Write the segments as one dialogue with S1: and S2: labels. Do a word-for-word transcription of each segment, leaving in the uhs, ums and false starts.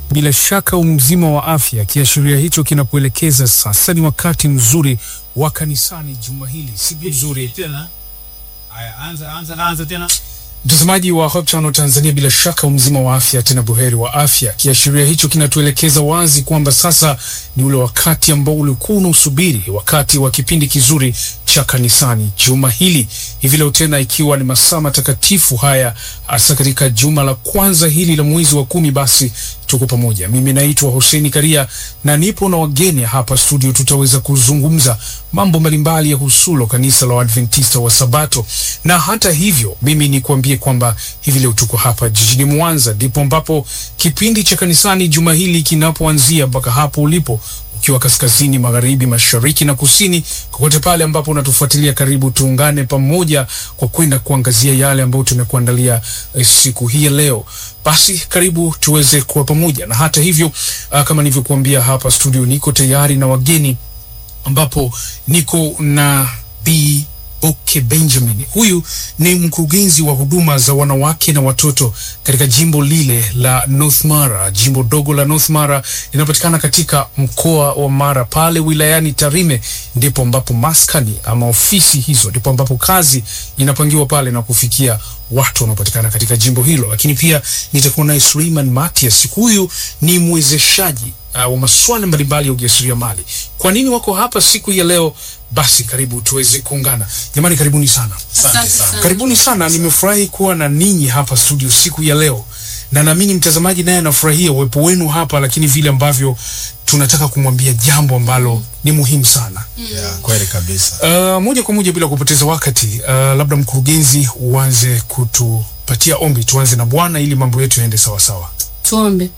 S1: Bila shaka umzima wa afya, kiashiria hicho kinakuelekeza sasa ni wakati mzuri wa kanisani juma hili. Si vizuri
S2: tena. Aya, anza anza anza tena.
S1: Mtazamaji wa Hope Channel Tanzania, bila shaka umzima wa afya, tena buheri wa afya. Kiashiria hicho kinatuelekeza wazi kwamba sasa ni ule wakati ambao ulikuwa unasubiri, wakati wa kipindi kizuri cha kanisani juma hili. Hivi leo tena ikiwa ni masaa matakatifu haya, hasa katika juma la kwanza hili la mwezi wa kumi, basi tuko pamoja. Mimi naitwa Hussein Karia na nipo na wageni hapa studio. Tutaweza kuzungumza mambo mbalimbali ya husulo kanisa la Adventista wa Sabato. Na hata hivyo, mimi ni kuambie kwamba hivi leo tuko hapa jijini Mwanza, ndipo ambapo kipindi cha kanisani juma hili kinapoanzia mpaka hapo ulipo, ukiwa kaskazini, magharibi, mashariki na kusini, kokote pale ambapo unatufuatilia, karibu tuungane pamoja kwa kwenda kuangazia yale ambayo tumekuandalia eh, siku hii ya leo. Basi karibu tuweze kuwa pamoja. Na hata hivyo, uh, kama nilivyokuambia, hapa studio niko tayari na wageni, ambapo niko na Bi Boke Benjamin. Huyu ni mkurugenzi wa huduma za wanawake na watoto katika jimbo lile la North Mara. Jimbo dogo la North Mara linapatikana katika mkoa wa Mara, pale wilayani Tarime, ndipo ambapo maskani ama ofisi hizo, ndipo ambapo kazi inapangiwa pale na kufikia watu wanaopatikana katika jimbo hilo. Lakini pia nitakuwa na Suleiman Matias. Huyu ni mwezeshaji uh, wa masuala mbalimbali ya ujasiriamali. Kwa nini wako hapa siku ya leo? Basi karibu tuweze kuungana. Jamani, karibuni sana.
S2: Asante sana.
S1: Karibuni sana. Nimefurahi kuwa na ninyi hapa studio siku ya leo, na naamini mtazamaji naye anafurahia uwepo wenu hapa, lakini vile ambavyo tunataka kumwambia jambo ambalo mm. ni muhimu sana.
S2: Yeah, kweli kabisa.
S1: Uh, moja kwa moja bila kupoteza wakati, uh, labda mkurugenzi uanze kutupatia ombi. Tuanze na Bwana ili mambo yetu yaende sawa sawa.
S3: Tuombe.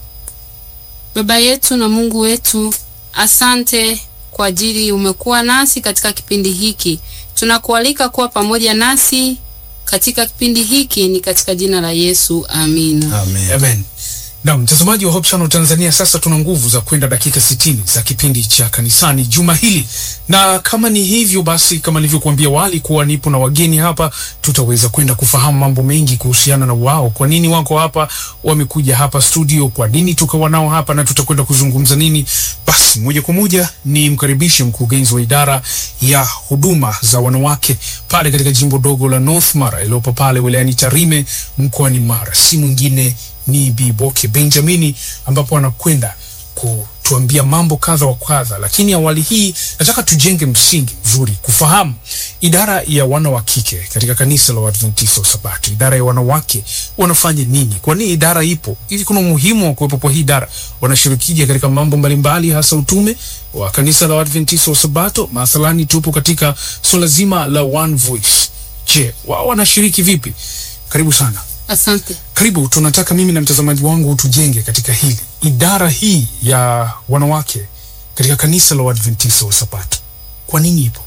S3: Baba yetu na Mungu wetu, asante kwa ajili umekuwa nasi katika kipindi hiki. Tunakualika kuwa pamoja nasi katika kipindi hiki, ni katika jina la Yesu. Amina.
S2: Amen.
S1: Amen. Na mtazamaji wa Hope Channel Tanzania, sasa tuna nguvu za kwenda dakika sitini za kipindi cha kanisani juma hili. Na kama ni hivyo basi, kama nilivyokuambia wali kuwa nipo na wageni hapa, tutaweza kwenda kufahamu mambo mengi kuhusiana na wao. Kwa nini wako hapa, wamekuja hapa studio, kwa nini tukawa nao hapa, na tutakwenda kuzungumza nini. Basi moja kwa moja ni mkaribishe mkurugenzi wa idara ya huduma za wanawake pale katika jimbo dogo la North Mara iliyopo pale wilayani Tarime mkoani Mara. Si mwingine ni Bi Boke Benjamin, ambapo anakwenda kutuambia mambo kadha wa kadha. Lakini awali hii nataka tujenge msingi mzuri kufahamu idara ya wanawake katika kanisa la Adventista wa Sabato. Idara ya wanawake wanafanya nini? Kwa nini idara ipo? Ili kuna umuhimu wa kuwepo kwa hii idara. Wanashirikije katika mambo mbalimbali, hasa utume wa kanisa la Adventista wa Sabato? Mathalani tupo katika swala zima la One Voice. Je, wao wanashiriki vipi? Karibu sana.
S3: Asante.
S1: Karibu, tunataka mimi na mtazamaji wangu tujenge katika hili. Idara hii ya wanawake katika kanisa la Adventista wa Sabato, kwa nini ipo?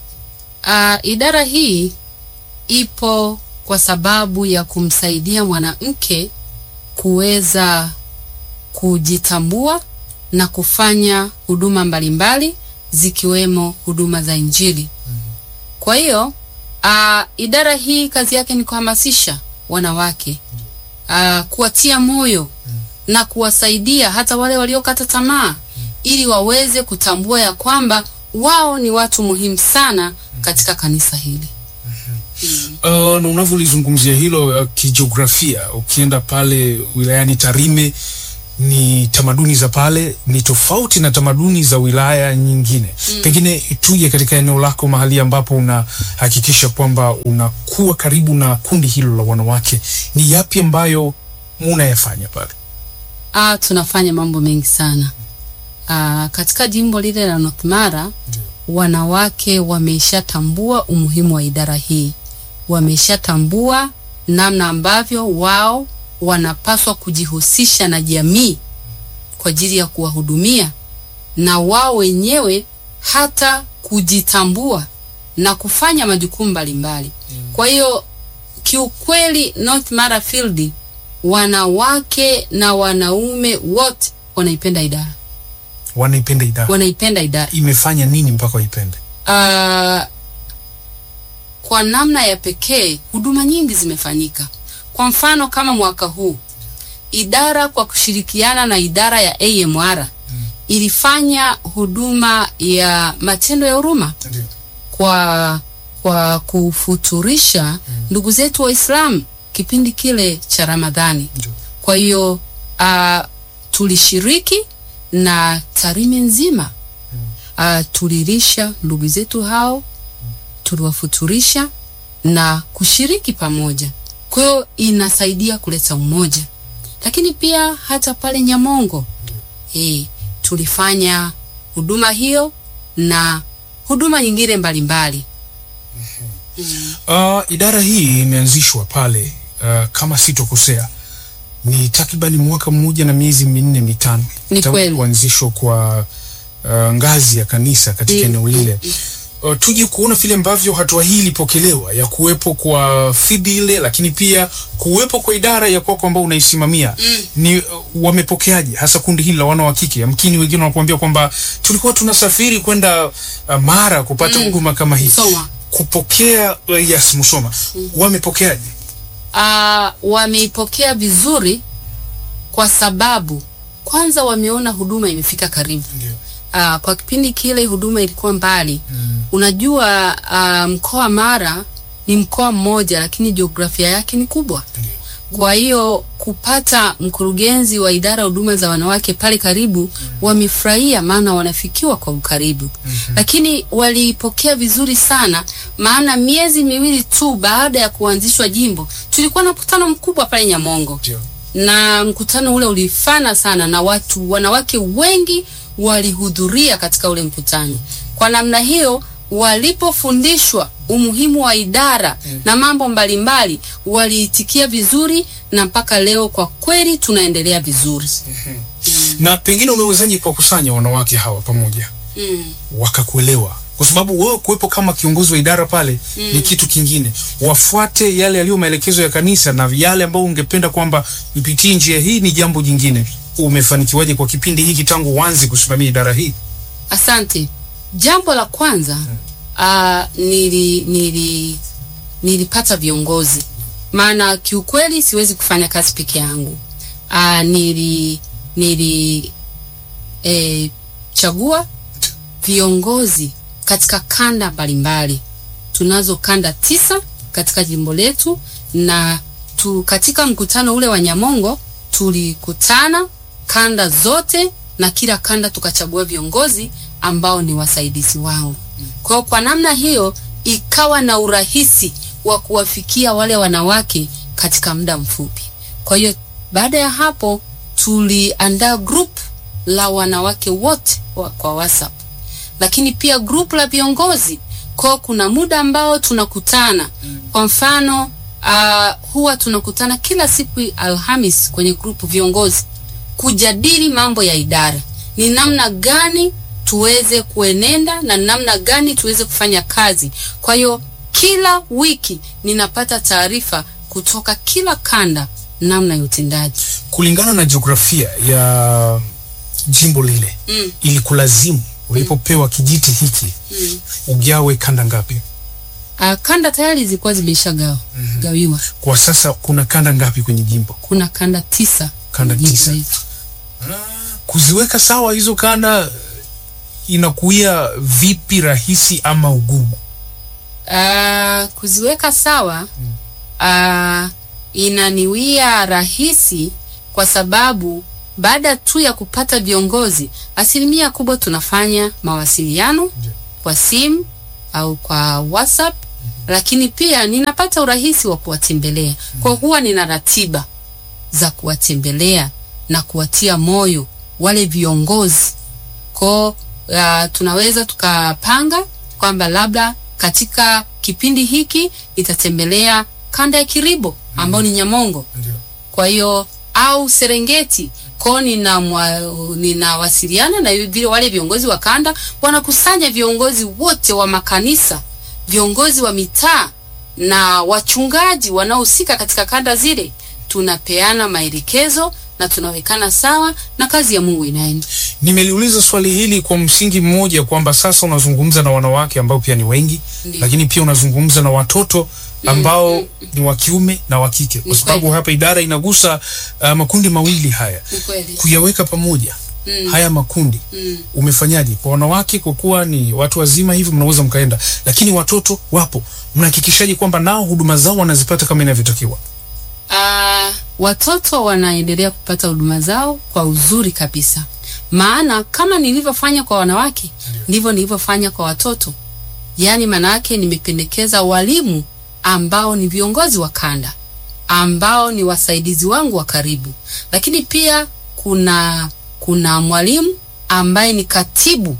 S3: Uh, idara hii ipo kwa sababu ya kumsaidia mwanamke kuweza kujitambua na kufanya huduma mbalimbali zikiwemo huduma za Injili. Kwa hiyo uh, idara hii kazi yake ni kuhamasisha wanawake, uh, kuwatia moyo na kuwasaidia hata wale waliokata tamaa, ili waweze kutambua ya kwamba wao ni watu muhimu sana katika kanisa hili.
S1: Mm. Uh, na unavyolizungumzia hilo uh, kijiografia, ukienda pale wilayani Tarime, ni tamaduni za pale ni tofauti na tamaduni za wilaya nyingine. Mm. Pengine tuje katika eneo lako, mahali ambapo unahakikisha kwamba unakuwa karibu na kundi hilo la wanawake, ni yapi ambayo mnayafanya pale?
S3: Ah, tunafanya mambo mengi sana. Ah, katika jimbo lile la North Mara, mm. wanawake wameshatambua umuhimu wa idara hii. Wameshatambua namna ambavyo wao wanapaswa kujihusisha na jamii kwa ajili ya kuwahudumia, na wao wenyewe hata kujitambua na kufanya majukumu mbalimbali. Mm. Kwa hiyo kiukweli North Mara Field, wanawake na wanaume wote wanaipenda idara.
S1: Wanaipenda idara.
S3: Wanaipenda idara.
S1: Imefanya nini mpaka waipende?
S3: Uh, kwa namna ya pekee huduma nyingi zimefanyika. Kwa mfano kama mwaka huu idara kwa kushirikiana na idara ya A M R mm. ilifanya huduma ya matendo ya huruma
S1: Ndiyo.
S3: kwa kwa kufuturisha mm. ndugu zetu Waislamu kipindi kile cha Ramadhani.
S1: Ndiyo.
S3: Kwa hiyo uh, tulishiriki na Tarime nzima mm. uh, tulilisha ndugu zetu hao mm. tuliwafuturisha na kushiriki pamoja. Kwa hiyo inasaidia kuleta umoja. Lakini pia hata pale Nyamongo eh, tulifanya huduma hiyo na huduma nyingine mbalimbali.
S1: Mm. Uh, idara hii imeanzishwa pale uh, kama sitokosea ni takriban mwaka mmoja na miezi minne mitano
S3: Ni kweli.
S1: kuanzishwa kwa uh, ngazi ya kanisa katika eneo lile. Uh, tuje kuona vile ambavyo hatua hii ilipokelewa ya kuwepo kwa fibi ile, lakini pia kuwepo kwa idara ya kwako ambao unaisimamia mm. ni uh, wamepokeaje hasa kundi hili la wana wa kike? Yamkini wengine wanakuambia kwamba tulikuwa tunasafiri kwenda uh, Mara kupata huduma mm. kama hii.
S3: Soma.
S1: Kupokea uh, yes Musoma mm. wamepokeaje?
S3: Uh, wameipokea vizuri kwa sababu kwanza wameona huduma imefika karibu.
S1: Ndiyo.
S3: Uh, kwa kipindi kile huduma ilikuwa mbali.
S1: Mm.
S3: Unajua uh, mkoa Mara ni mkoa mmoja lakini jiografia yake ni kubwa.
S1: Ndiyo.
S3: Kwa hiyo kupata mkurugenzi wa idara huduma za wanawake pale karibu mm. wamefurahia maana wanafikiwa kwa ukaribu. Mm-hmm. Lakini walipokea vizuri sana maana miezi miwili tu baada ya kuanzishwa jimbo tulikuwa na mkutano mkubwa pale Nyamongo.
S1: Ndiyo.
S3: Na mkutano ule ulifana sana na watu wanawake wengi walihudhuria katika ule mkutano. Kwa namna hiyo walipofundishwa umuhimu wa idara mm. na mambo mbalimbali waliitikia vizuri na mpaka leo kwa kweli tunaendelea vizuri.
S1: Mm-hmm. Mm. Na pengine umewezaje kwa kusanya wanawake hawa pamoja mm. wakakuelewa? Kwa sababu wewe kuwepo kama kiongozi wa idara pale mm. ni kitu kingine, wafuate yale yaliyo maelekezo ya kanisa na yale ambao ungependa kwamba ipitie njia hii ni jambo jingine. Umefanikiwaje kwa kipindi hiki tangu uanze kusimamia idara hii?
S3: Asante. Jambo la kwanza hmm. uh, nili, nili, nilipata viongozi. Maana kiukweli siwezi kufanya kazi peke yangu. Uh, nili nili eh, chagua viongozi katika kanda mbalimbali. Tunazo kanda tisa katika jimbo letu na tu, katika mkutano ule wa Nyamongo tulikutana kanda zote na kila kanda tukachagua viongozi ambao ni wasaidizi wao. Kwa kwa namna hiyo ikawa na urahisi wa kuwafikia wale wanawake katika muda mfupi. Kwa hiyo baada ya hapo tuliandaa group la wanawake wote wa, kwa WhatsApp. Lakini pia group la viongozi. Kwa kuna muda ambao tunakutana. Kwa mfano uh, huwa tunakutana kila siku Alhamis kwenye group viongozi kujadili mambo ya idara. Ni namna gani tuweze kuenenda na namna gani tuweze kufanya kazi. Kwa hiyo kila wiki ninapata taarifa kutoka kila kanda namna ya utendaji.
S1: Kulingana na jiografia ya jimbo lile mm. ili kulazimu ulipopewa kijiti hiki mm. ugawe kanda ngapi?
S3: Uh, kanda tayari zilikuwa zimeshagawa mm-hmm. gawiwa.
S1: Kwa sasa kuna kanda ngapi kwenye jimbo?
S3: Kuna kanda tisa.
S1: Kanda tisa. Kuziweka sawa hizo kanda inakuia vipi, rahisi ama ugumu?
S3: Uh, kuziweka sawa uh, inaniwia rahisi kwa sababu baada tu ya kupata viongozi asilimia kubwa tunafanya mawasiliano kwa simu au kwa WhatsApp. Lakini pia ninapata urahisi wa kuwatembelea. Kwa huwa nina ratiba za kuwatembelea na kuwatia moyo wale viongozi. Kwa uh, tunaweza tukapanga kwamba labda katika kipindi hiki itatembelea kanda ya Kiribo ambao ni Nyamongo. Kwa hiyo au Serengeti. Kwa nina ninawasiliana na vile wale viongozi wa kanda, wanakusanya viongozi wote wa makanisa, viongozi wa mitaa na wachungaji wanaohusika katika kanda zile. Tunapeana maelekezo na tunawekana sawa na kazi ya Mungu inaenda.
S1: Nimeliuliza swali hili kwa msingi mmoja kwamba sasa unazungumza na wanawake ambao pia ni wengi. Ndiyo. Lakini pia unazungumza na watoto ambao
S3: mm, mm,
S1: ni wa kiume na wa kike, kwa sababu hapa idara inagusa uh, makundi mawili haya, kuyaweka pamoja mm. haya makundi mm. umefanyaje kwa wanawake? Kwa kuwa ni watu wazima hivi mnaweza mkaenda, lakini watoto wapo, mnahakikishaje kwamba nao huduma zao wanazipata kama inavyotakiwa?
S3: Uh, watoto wanaendelea kupata huduma zao kwa uzuri kabisa, maana kama nilivyofanya kwa wanawake ndivyo nilivyofanya kwa watoto. Yaani maana yake nimependekeza walimu ambao ni viongozi wa kanda, ambao ni wasaidizi wangu wa karibu, lakini pia kuna kuna mwalimu ambaye ni katibu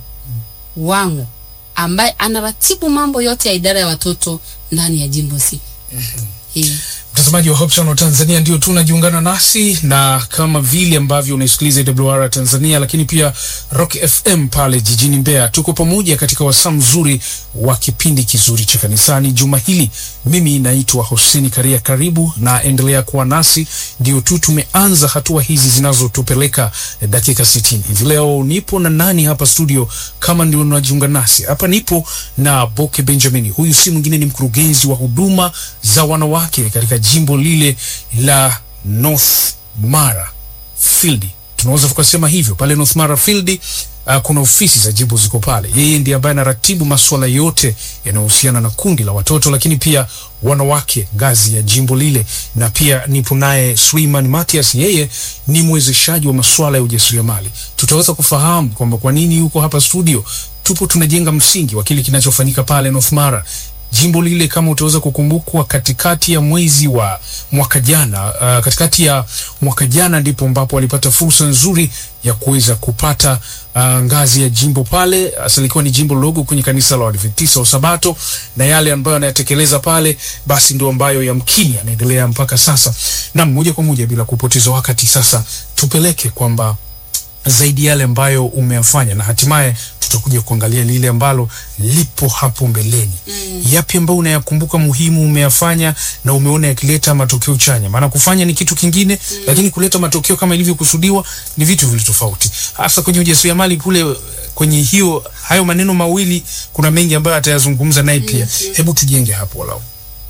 S3: wangu ambaye anaratibu mambo yote ya idara ya watoto ndani ya jimbo hili. Mm-hmm.
S1: Mtazamaji wa Hope Channel Tanzania, ndio tunajiungana nasi, na kama vile ambavyo unasikiliza A W R Tanzania, lakini pia Rock F M pale jijini Mbeya, tuko pamoja katika wasaa mzuri wa kipindi kizuri cha kanisani juma hili. Mimi naitwa Hoseni Karia, karibu na endelea kuwa nasi. Ndio tu tumeanza hatua hizi zinazotupeleka dakika sitini. Hivi leo nipo na nani hapa studio? Kama ndio unajiunga nasi, hapa nipo na Boke Benjamin. Huyu si mwingine, ni mkurugenzi wa huduma za wanawake katika jimbo lile la North Mara Field. Tunaweza tukasema hivyo, pale North Mara Field uh, kuna ofisi za jimbo ziko pale. Yeye ndiye ambaye anaratibu masuala yote yanayohusiana na kundi la watoto, lakini pia wanawake ngazi ya jimbo lile. Na pia nipo naye Suleiman Matias, yeye ni mwezeshaji wa masuala ya ujasiriamali. Tutaweza kufahamu kwamba kwa nini yuko hapa studio. Tupo tunajenga msingi wa kile kinachofanyika pale North Mara. Jimbo lile kama utaweza kukumbukwa, katikati ya mwezi wa mwaka jana, uh, katikati ya mwaka jana ndipo ambapo walipata fursa nzuri ya kuweza kupata uh, ngazi ya jimbo pale. Asili ilikuwa ni jimbo logo kwenye kanisa la Waadventista wa Sabato, na yale ambayo anayatekeleza pale basi ndio ambayo yamkini yanaendelea mpaka sasa. Na moja kwa moja bila kupoteza wakati, sasa tupeleke kwamba zaidi yale ambayo umeyafanya, na hatimaye tutakuja kuangalia lile ambalo lipo hapo mbeleni. Mm. Yapi ambayo unayakumbuka muhimu umeyafanya na umeona yakileta matokeo chanya? Maana kufanya ni kitu kingine, mm. lakini kuleta matokeo kama ilivyokusudiwa ni vitu vile tofauti. Hasa kwenye ujasiriamali kule, kwenye hiyo hayo maneno mawili kuna mengi ambayo atayazungumza naye pia. Mm. Hebu tujenge hapo walau.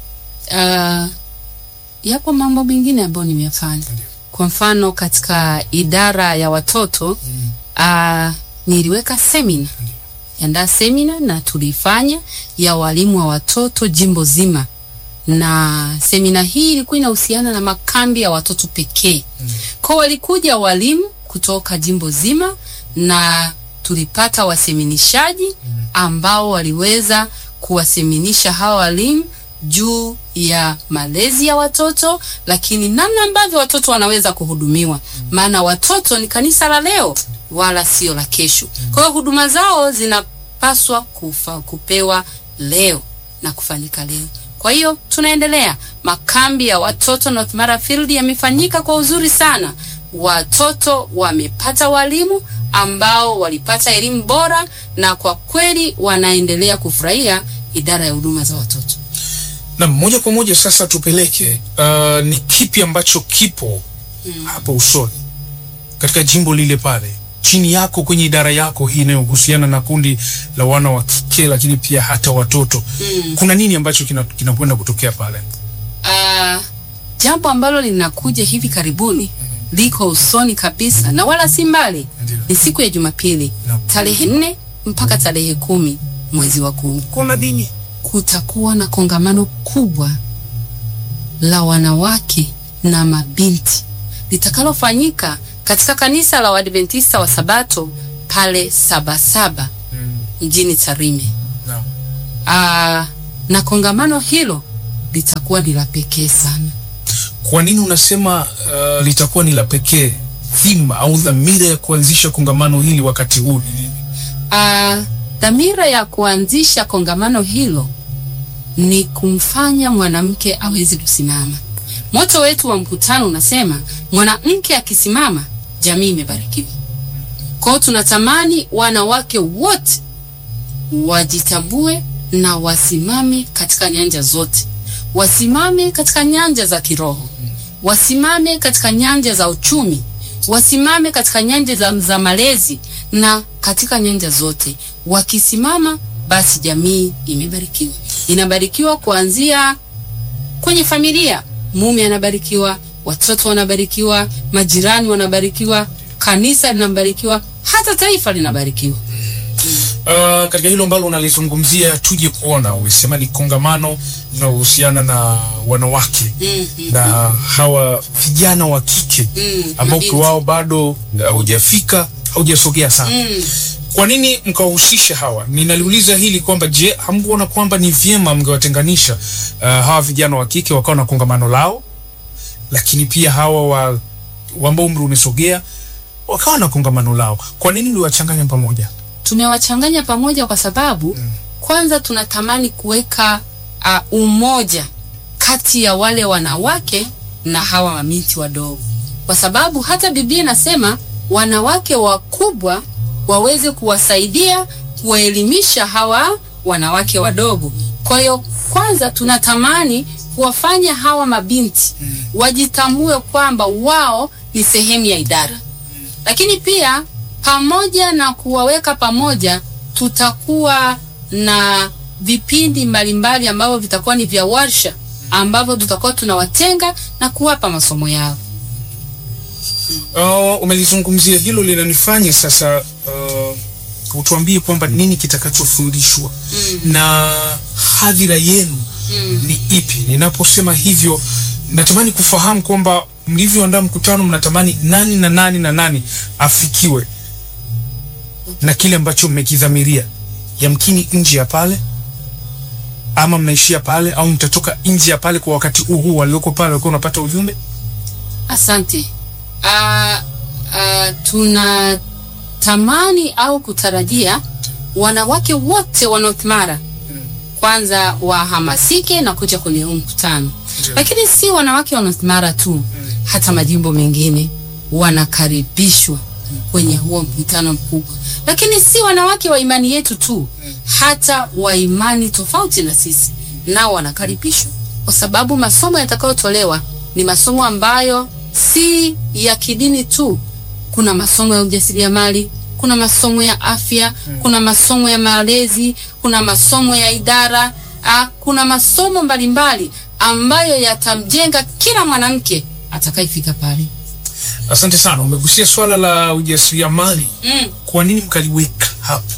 S3: Uh, yapo mambo mengine ambayo nimeyafanya. Kwa mfano katika idara ya watoto, mm. uh, niliweka semina. Yanda semina na tulifanya ya walimu wa watoto jimbo zima. Na semina hii ilikuwa inahusiana na makambi ya watoto pekee. Mm. Kwa walikuja walimu kutoka jimbo zima na tulipata waseminishaji ambao waliweza kuwaseminisha hawa walimu juu ya malezi ya watoto, lakini namna ambavyo watoto wanaweza kuhudumiwa. Maana watoto ni kanisa la leo wala sio la kesho. Kwa hiyo huduma zao zinapaswa kufa, kupewa leo na kufanyika leo. Kwa hiyo tunaendelea. Makambi ya watoto North Mara Field yamefanyika kwa uzuri sana. Watoto wamepata walimu ambao walipata elimu bora, na kwa kweli wanaendelea kufurahia idara ya huduma za watoto.
S1: Na moja kwa moja sasa tupeleke uh, ni kipi ambacho kipo mm. hapo usoni katika jimbo lile pale chini yako kwenye idara yako hii inayohusiana na kundi la wana wa kike, lakini pia hata watoto. Mm. Kuna nini ambacho kinakwenda kina kutokea pale?
S3: Uh, jambo ambalo linakuja hivi karibuni, mm. liko usoni kabisa na wala si mbali. Ni siku ya Jumapili, no. tarehe nne mpaka tarehe kumi mwezi wa kumi.
S1: Kuna nini?
S3: Kutakuwa na kongamano kubwa la wanawake na mabinti litakalofanyika katika kanisa la Waadventista wa Sabato pale Sabasaba mm. mjini Tarime. No. Ah, na kongamano hilo litakuwa ni la pekee sana.
S1: Kwa nini unasema uh, litakuwa ni la pekee? Thima au dhamira ya kuanzisha kongamano hili wakati huu ni nini?
S3: Ah, dhamira ya kuanzisha kongamano hilo ni kumfanya mwanamke aweze kusimama. Moto wetu wa mkutano unasema mwanamke akisimama jamii imebarikiwa. Kwa hiyo tunatamani wanawake wote wajitambue na wasimame katika nyanja zote. Wasimame katika nyanja za kiroho, wasimame katika nyanja za uchumi, wasimame katika nyanja za, za malezi, na katika nyanja zote wakisimama basi jamii imebarikiwa. Inabarikiwa kuanzia kwenye familia, mume anabarikiwa, watoto wanabarikiwa, majirani wanabarikiwa, kanisa linabarikiwa, hata taifa linabarikiwa.
S1: Uh, katika hilo ambalo unalizungumzia, tuje kuona umesema ni kongamano linalohusiana na wanawake
S3: Mm, mm,
S1: na hawa vijana wa kike
S3: Mm,
S1: ambao
S3: mabinti.
S1: wao bado haujafika, haujasogea sana.
S3: Mm.
S1: Kwa nini mkawahusisha hawa? Ninaliuliza hili kwamba je, hamkuona kwamba ni vyema mngewatenganisha uh, hawa vijana wa kike wakawa na kongamano lao, lakini pia hawa wa ambao umri umesogea wakawa na kongamano lao? Kwa nini uliwachanganya pamoja?
S3: Tumewachanganya pamoja kwa sababu mm. kwanza tunatamani kuweka uh, umoja kati ya wale wanawake na hawa mabinti wadogo, kwa sababu hata Biblia inasema wanawake wakubwa waweze kuwasaidia kuwaelimisha hawa wanawake wadogo. Kwa hiyo kwanza tunatamani kuwafanya hawa mabinti mm. wajitambue kwamba wao ni sehemu ya idara mm. lakini pia pamoja na kuwaweka pamoja, tutakuwa na vipindi mbalimbali ambavyo vitakuwa ni vya warsha ambavyo tutakuwa tunawatenga na kuwapa masomo yao.
S1: Uh, umelizungumzia hilo, linanifanya sasa uh, utuambie kwamba nini kitakachofundishwa mm. na hadhira yenu mm. ni ipi? Ninaposema hivyo, natamani kufahamu kwamba mlivyoandaa mkutano mnatamani nani na nani na nani afikiwe na kile ambacho mmekidhamiria. Yamkini nje ya pale, ama mnaishia pale, au mtatoka nje ya pale kwa wakati huu walioko pale walikuwa unapata ujumbe?
S3: Asante. Uh, uh, tunatamani au kutarajia wanawake wote wa North Mara kwanza wahamasike na kuja kwenye huu mkutano. Lakini si wanawake wa North Mara tu, hata majimbo mengine wanakaribishwa kwenye huo mkutano mkubwa. Lakini si wanawake wa imani yetu tu, hata wa imani tofauti na sisi nao wanakaribishwa, kwa sababu masomo yatakayotolewa ni masomo ambayo si ya kidini tu. Kuna masomo ya ujasiriamali, kuna masomo ya afya, kuna masomo ya malezi, kuna masomo ya idara, a, kuna masomo mbalimbali ambayo yatamjenga kila mwanamke atakayefika pale.
S1: Asante sana. Umegusia swala la ujasiriamali. Mm. Kwa nini mkaliweka hapo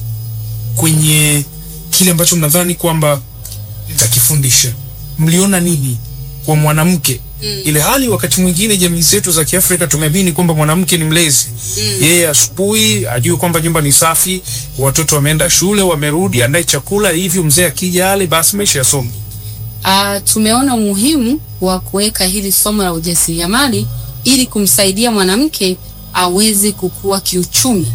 S1: kwenye kile ambacho mnadhani kwamba nitakifundisha? Mliona nini kwa mwanamke? Mm. Ile hali wakati mwingine jamii zetu za Kiafrika tumeamini kwamba mwanamke ni mlezi. Mm. Yeye asubuhi ajue kwamba nyumba ni safi, watoto wameenda shule, wamerudi, andae chakula, hivyo mzee akija ale basi maisha yasonge.
S3: Ah, tumeona umuhimu wa kuweka hili somo la ujasiriamali ili kumsaidia mwanamke aweze kukua kiuchumi.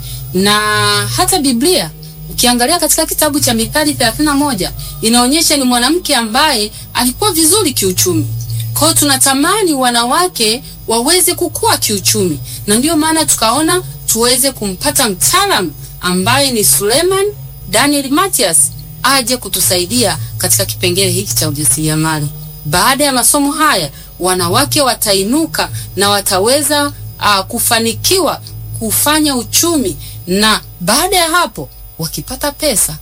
S3: Na hata Biblia ukiangalia katika kitabu cha Mithali thelathini na moja inaonyesha ni mwanamke ambaye alikuwa vizuri kiuchumi. Kwa hiyo tunatamani wanawake waweze kukua kiuchumi, na ndio maana tukaona tuweze kumpata mtaalamu ambaye ni Suleiman Daniel Matias aje kutusaidia katika kipengele hiki cha ujasiriamali. Baada ya masomo haya wanawake watainuka na wataweza uh, kufanikiwa kufanya uchumi, na baada ya hapo wakipata pesa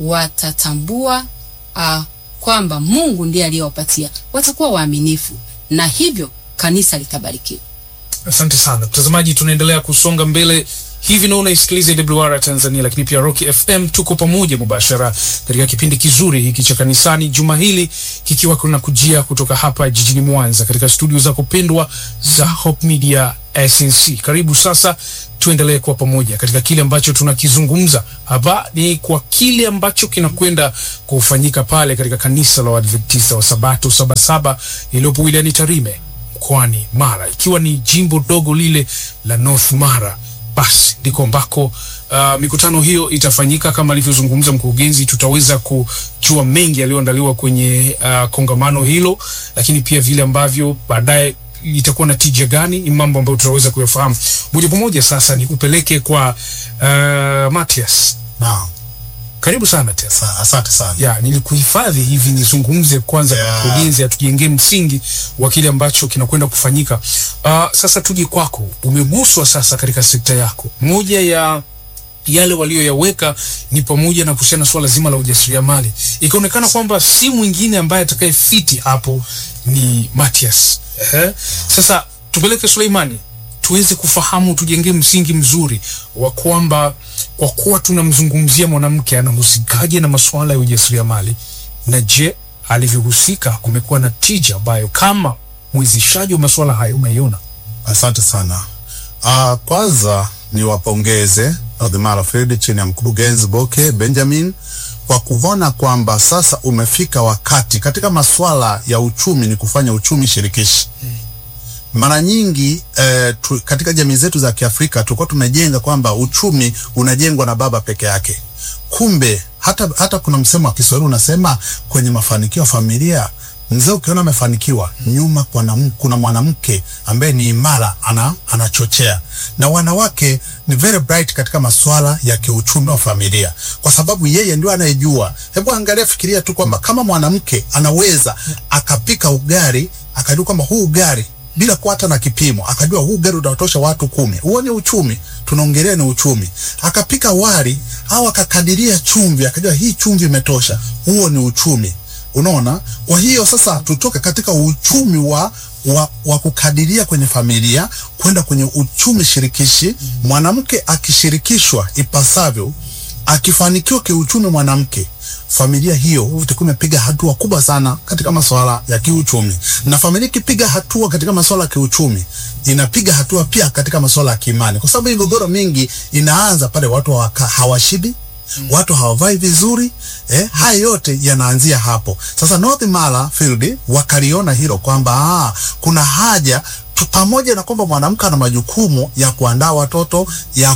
S3: watatambua uh, kwamba Mungu ndiye aliyewapatia, watakuwa waaminifu na hivyo kanisa litabarikiwa.
S1: Asante sana. Mtazamaji, tunaendelea kusonga mbele hivi na unaisikiliza W R Tanzania, lakini pia Rock F M. Tuko pamoja mubashara katika kipindi kizuri hiki cha kanisani, juma hili kikiwa kuna kujia kutoka hapa jijini Mwanza katika studio za kupendwa za Hope Media S N C. Karibu sasa tuendelee kwa pamoja katika kile ambacho tunakizungumza hapa, ni kwa kile ambacho kinakwenda kufanyika pale katika kanisa la Adventista wa Sabato Sabasaba iliyopo wilayani Tarime mkoani Mara, ikiwa ni jimbo dogo lile la North Mara. Basi ndiko ambako uh, mikutano hiyo itafanyika kama alivyozungumza mkurugenzi. Tutaweza kujua mengi yaliyoandaliwa kwenye uh, kongamano hilo, lakini pia vile ambavyo baadaye itakuwa na tija gani, ni mambo ambayo tutaweza kuyafahamu moja kwa moja. Sasa ni kupeleke kwa uh, Matias.
S2: Naam.
S1: Karibu sana Matias.
S2: Asante sana.
S1: Ya, nilikuhifadhi hivi nizungumze kwanza yeah. Mkurugenzi atujengee msingi wa kile ambacho kinakwenda kufanyika. Uh, sasa tuje kwako. Umeguswa sasa katika sekta yako. Moja ya yale walioyaweka ni pamoja na kuhusiana swala zima la ujasiriamali. Ikaonekana kwamba si mwingine ambaye atakayefiti hapo ni Mathias. Eh? Sasa tupeleke Suleimani tuweze kufahamu, tujenge msingi mzuri wa kwamba kwa kuwa tunamzungumzia mwanamke anahusikaje na masuala ya ujasiriamali, na je alivyohusika kumekuwa na tija ambayo kama mwezeshaji wa masuala hayo umeiona?
S4: Asante sana. Uh, kwanza ni wapongeze North-Mara Field chini ya mkurugenzi Boke Benjamin kwa kuvona kwamba sasa umefika wakati katika masuala ya uchumi ni kufanya uchumi shirikishi. Hmm. Mara nyingi eh, tu, katika jamii zetu za Kiafrika tulikuwa tumejenga kwamba uchumi unajengwa na baba peke yake. Kumbe hata hata kuna msemo wa Kiswahili unasema kwenye mafanikio ya familia, mzee ukiona amefanikiwa, nyuma kuna mwanamke ambaye ni imara, ana anachochea. Na wanawake ni very bright katika masuala ya kiuchumi wa familia, kwa sababu yeye ndio anayejua. Hebu angalia, fikiria tu kwamba kama mwanamke anaweza akapika ugali, akajua kwamba huu ugali bila kuata na kipimo, akajua huu ugali utatosha watu kumi. Huo ni uchumi, tunaongelea ni uchumi. Akapika wali au akakadiria chumvi, akajua hii chumvi imetosha. Huo ni uchumi. Unaona? Kwa hiyo sasa tutoke katika uchumi wa wa, wa kukadiria kwenye familia kwenda kwenye uchumi shirikishi. Mwanamke akishirikishwa ipasavyo, akifanikiwa kiuchumi mwanamke, familia hiyo itakuwa imepiga hatua kubwa sana katika masuala ya kiuchumi. Na familia ikipiga hatua katika masuala ya kiuchumi, inapiga hatua pia katika masuala ya kiimani, kwa sababu migogoro mingi inaanza pale watu waka, hawashibi, Mm. watu hawavai vizuri, eh, haya yote yanaanzia hapo. Sasa North-Mara Field wakaliona hilo kwamba ah, kuna haja pamoja na kwamba mwanamke ana majukumu ya kuandaa watoto, ya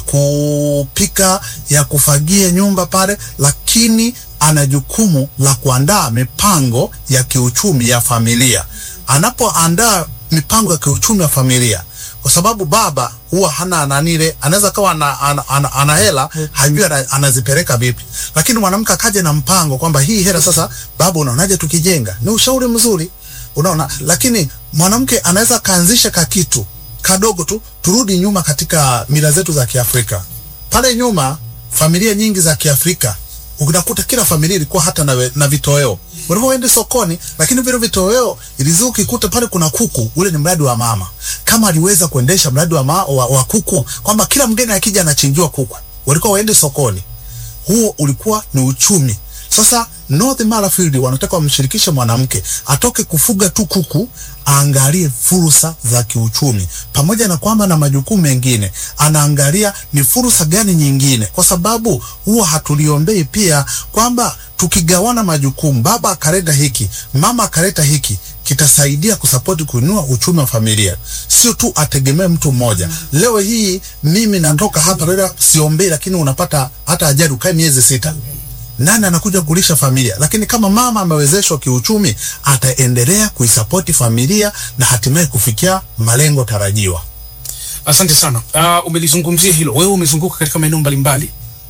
S4: kupika, ya kufagia nyumba pale, lakini ana jukumu la kuandaa mipango ya kiuchumi ya familia. Anapoandaa mipango ya kiuchumi ya familia, kwa sababu baba huwa hana ananile, anaweza kawa ana, ana, ana, ana hela, hajui anazipeleka vipi. Lakini mwanamke akaje na mpango kwamba hii hela sasa baba unaonaje tukijenga? Ni ushauri mzuri. Unaona? Lakini mwanamke anaweza kaanzisha ka kitu kadogo tu. Turudi nyuma katika mila zetu za Kiafrika. Pale nyuma familia nyingi za Kiafrika unakuta kila familia ilikuwa hata na, na vitoweo. Unapoenda sokoni, lakini vile vitoweo ilizuki kuta pale kuna kuku, ule ni mradi wa mama. Kama aliweza kuendesha mradi wa, ma, wa, wa kuku kwamba kila mgeni akija anachinjwa kuku, walikuwa waende sokoni. Huo ulikuwa ni uchumi. Sasa North-Mara Field wanataka wamshirikishe mwanamke atoke kufuga tu kuku, aangalie fursa za kiuchumi, pamoja na kwamba na majukumu mengine anaangalia ni fursa gani nyingine, kwa sababu huwa hatuliombei pia kwamba tukigawana majukumu, baba akaleta hiki, mama akaleta hiki, kitasaidia kusapoti kuinua uchumi wa familia. Sio tu ategemee mtu mmoja. Leo hii mimi natoka hapa leo siombei, lakini unapata hata ajali ukae miezi sita. Nani anakuja kulisha familia? Lakini kama mama amewezeshwa kiuchumi, ataendelea kuisapoti familia na hatimaye kufikia malengo tarajiwa.
S1: Asante sana. Uh, umelizungumzia hilo. Wewe umezunguka katika maeneo mbalimbali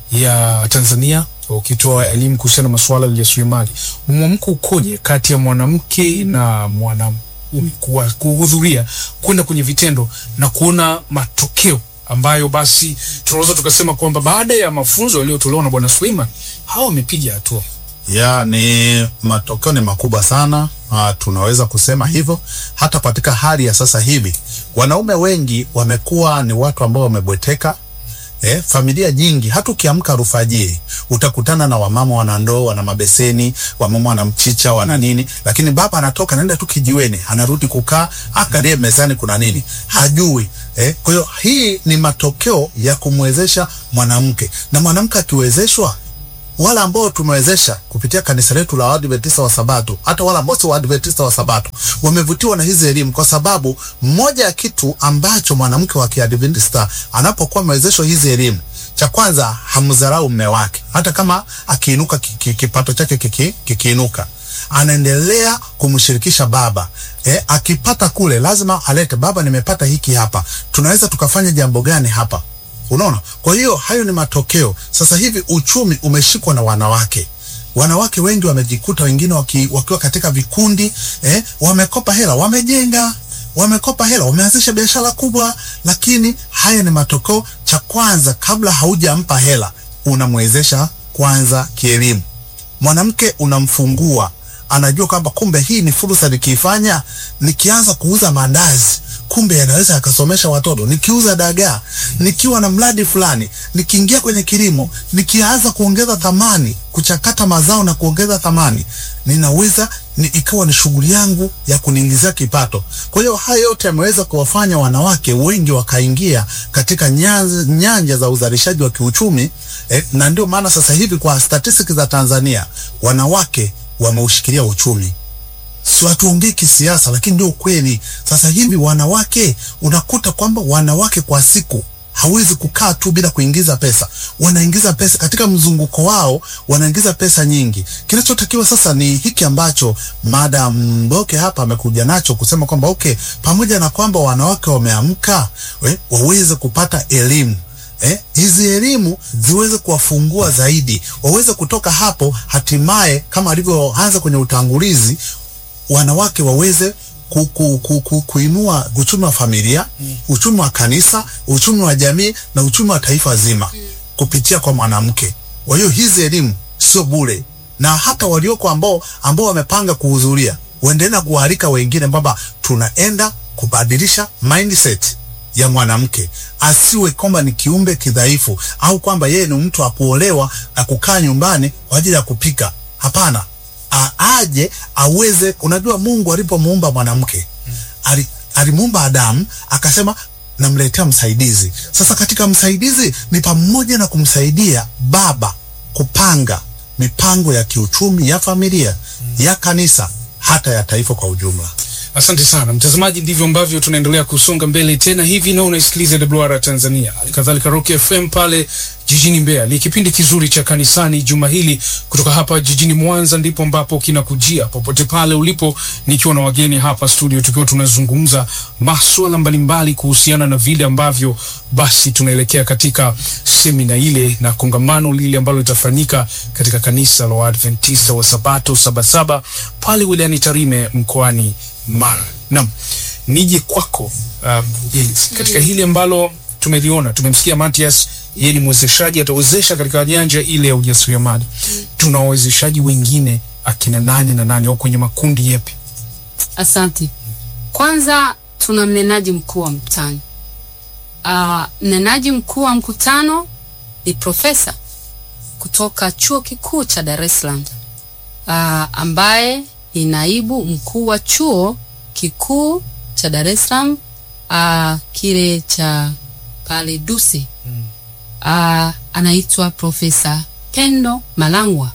S1: ya Tanzania ukitoa elimu kuhusiana na masuala ya ujasiriamali. Mwamko ukoje kati ya mwanamke na mwanamume kuhudhuria kwenda kwenye vitendo na kuona matokeo ambayo basi tunaweza tukasema kwamba baada ya mafunzo yaliyotolewa na Bwana Suleiman hao wamepiga hatua?
S4: Ya, ni matokeo ni makubwa sana. Uh, tunaweza kusema hivyo. Hata katika hali ya sasa hivi wanaume wengi wamekuwa ni watu ambao wamebweteka. Eh, familia nyingi hata ukiamka rufajie utakutana na wamama wana ndoo, wana mabeseni, wamama wana mchicha, wana nini, lakini baba anatoka naenda tu kijiweni, anarudi kukaa akalie mezani kuna nini, hajui. Eh, kwa hiyo hii ni matokeo ya kumwezesha mwanamke. Na mwanamke akiwezeshwa, wala ambao tumewezesha kupitia kanisa letu la Waadventista wa Sabato, hata wala ambao si Waadventista wa Sabato wamevutiwa na hizi elimu, kwa sababu mmoja ya kitu ambacho mwanamke wa Kiadventista anapokuwa amewezeshwa hizi elimu, cha kwanza hamdharau mume wake. Hata kama akiinuka kipato chake kiki, kikiinuka, anaendelea kumshirikisha baba. Eh, akipata kule lazima alete, baba nimepata hiki hapa, tunaweza tukafanya jambo gani hapa? Unaona? Kwa hiyo hayo ni matokeo. Sasa hivi uchumi umeshikwa na wanawake. Wanawake wengi wamejikuta wengine waki, wakiwa katika vikundi, eh, wamekopa hela, wamejenga. wamekopa hela, wameanzisha biashara kubwa, lakini haya ni matokeo. Cha kwanza, kabla haujampa hela, unamwezesha kwanza kielimu. Mwanamke unamfungua, anajua kwamba kumbe hii ni fursa, nikiifanya, nikianza kuuza mandazi, kumbe yanaweza yakasomesha watoto, nikiuza dagaa, nikiwa na mradi fulani, nikiingia kwenye kilimo, nikianza kuongeza thamani, kuchakata mazao na kuongeza thamani, ninaweza ni ikawa ni shughuli yangu ya kuniingizia kipato. Kwa hiyo haya yote yameweza kuwafanya wanawake wengi wakaingia katika nyanja, nyanja za uzalishaji wa kiuchumi eh, na ndio maana sasa hivi kwa statistics za Tanzania wanawake wameushikilia uchumi. Si hatuongei kisiasa, lakini ndio kweli. Sasa hivi wanawake, unakuta kwamba wanawake kwa siku hawezi kukaa tu bila kuingiza pesa. Wanaingiza pesa katika mzunguko wao, wanaingiza pesa nyingi. Kinachotakiwa sasa ni hiki ambacho Madam Mboke hapa amekuja nacho, kusema kwamba okay, pamoja na kwamba wanawake wameamka, we, waweze kupata elimu. Eh, hizi elimu ziweze kuwafungua zaidi, waweze kutoka hapo, hatimaye kama alivyoanza kwenye utangulizi, wanawake waweze ku, ku, ku, ku, kuinua uchumi wa familia, mm. uchumi wa kanisa, uchumi wa jamii na uchumi wa taifa zima, mm. kupitia kwa mwanamke. Kwa hiyo hizi elimu sio bure, na hata walioko ambao ambao wamepanga kuhudhuria, waendelee kualika wengine kwamba tunaenda kubadilisha mindset ya mwanamke. Asiwe kwamba ni kiumbe kidhaifu, au kwamba yeye ni mtu wa kuolewa na kukaa nyumbani kwa ajili ya kupika. Hapana. A, aje aweze, unajua Mungu alipomuumba mwanamke, hmm. alimuumba Adamu, akasema namletea msaidizi. Sasa katika msaidizi ni pamoja na kumsaidia baba kupanga mipango ya kiuchumi ya familia, hmm. ya kanisa, hata ya taifa kwa ujumla.
S1: Asante sana mtazamaji, ndivyo ambavyo tunaendelea kusonga mbele tena hivi, na unaisikiliza W R Tanzania, alikadhalika Rock F M pale jijini Mbeya. Ni kipindi kizuri cha kanisani juma hili kutoka hapa jijini Mwanza, ndipo ambapo kinakujia popote pale ulipo, nikiwa na wageni hapa studio, tukiwa tunazungumza masuala mbalimbali kuhusiana na vile ambavyo basi tunaelekea katika semina ile na kongamano lile ambalo litafanyika katika kanisa la Adventista wa Sabato Sabasaba pale wilayani Tarime mkoani Mara. Naam, nije kwako um, yes. Katika hili ambalo tumeliona, tumemsikia Matias, yeye ni mwezeshaji, atawezesha katika nyanja ile ya ujasiriamali. Mm. Tuna wawezeshaji wengine akina nani na nani, au kwenye makundi yapi?
S3: Asante. Kwanza tuna mnenaji mkuu wa mkutano. Uh, mnenaji mkuu wa mkutano ni profesa kutoka Chuo Kikuu cha Dar es Salaam, uh, ambaye ni naibu mkuu wa Chuo Kikuu cha Dar es Salaam, uh, kile cha pale Duse. Mm. Uh, anaitwa Profesa Pendo Malangwa.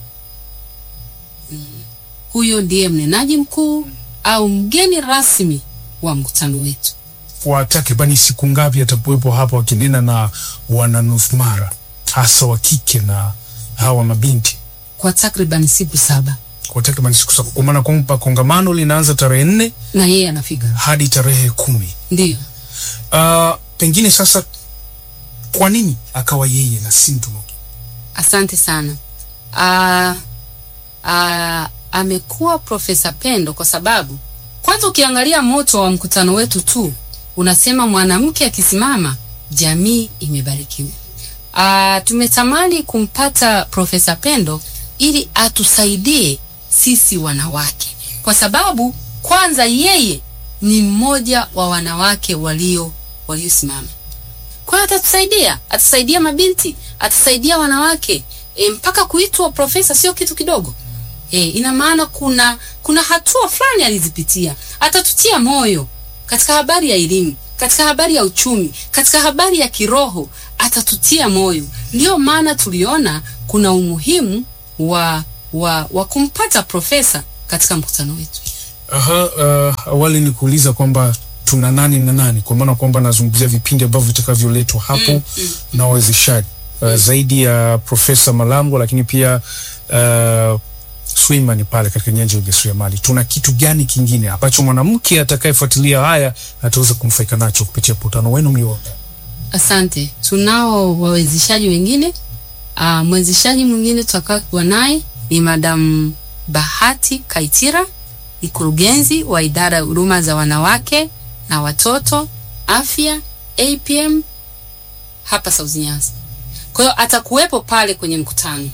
S3: Mm. Huyo ndiye mnenaji mkuu, mm. au mgeni rasmi wa mkutano wetu.
S1: Kwa takribani siku ngapi atakuwepo hapa wakinena na wana North Mara, hasa wa kike na hawa mabinti?
S3: Kwa takribani siku saba.
S1: Kwa takribani siku saba, kwa maana kwamba kongamano linaanza tarehe nne
S3: na yeye anafika
S1: hadi tarehe kumi.
S3: Ndio.
S1: Uh, pengine sasa kwa nini akawa yeye na si mtu mwingine?
S3: Asante sana. Uh, uh, amekuwa Profesa Pendo kwa sababu kwanza ukiangalia moto wa mkutano wetu tu unasema mwanamke akisimama jamii imebarikiwa. Uh, tumetamani kumpata Profesa Pendo ili atusaidie sisi wanawake, kwa sababu kwanza yeye ni mmoja wa wanawake walio waliosimama. Kwa hiyo atatusaidia, atasaidia mabinti, atasaidia wanawake. E, mpaka kuitwa profesa sio kitu kidogo. E, ina maana kuna kuna hatua fulani alizipitia. Atatutia moyo katika habari ya elimu, katika habari ya uchumi, katika habari ya kiroho, atatutia moyo. Ndio maana tuliona kuna umuhimu wa wa, wa kumpata profesa katika mkutano wetu.
S1: Aha, uh, awali ni kuuliza kwamba tuna nani na nani, kwa maana kwamba nazungumzia vipindi ambavyo vitakavyoletwa hapo, mm, mm. na wawezeshaji uh, zaidi ya uh, Profesa Malangwa, lakini pia uh, Suleiman pale katika nyanja ya ujasiriamali. Tuna kitu gani kingine ambacho mwanamke atakayefuatilia haya ataweza kumfaika nacho kupitia mkutano wenu mlio?
S3: Asante. Tunao wawezeshaji wengine. Uh, mwezeshaji mwingine tutakayokuwa naye ni Madam Bahati Kaitira, mkurugenzi wa idara ya huduma za wanawake na watoto, afya, A P M hapa South Nyanza. Kwa hiyo atakuwepo pale kwenye mkutano.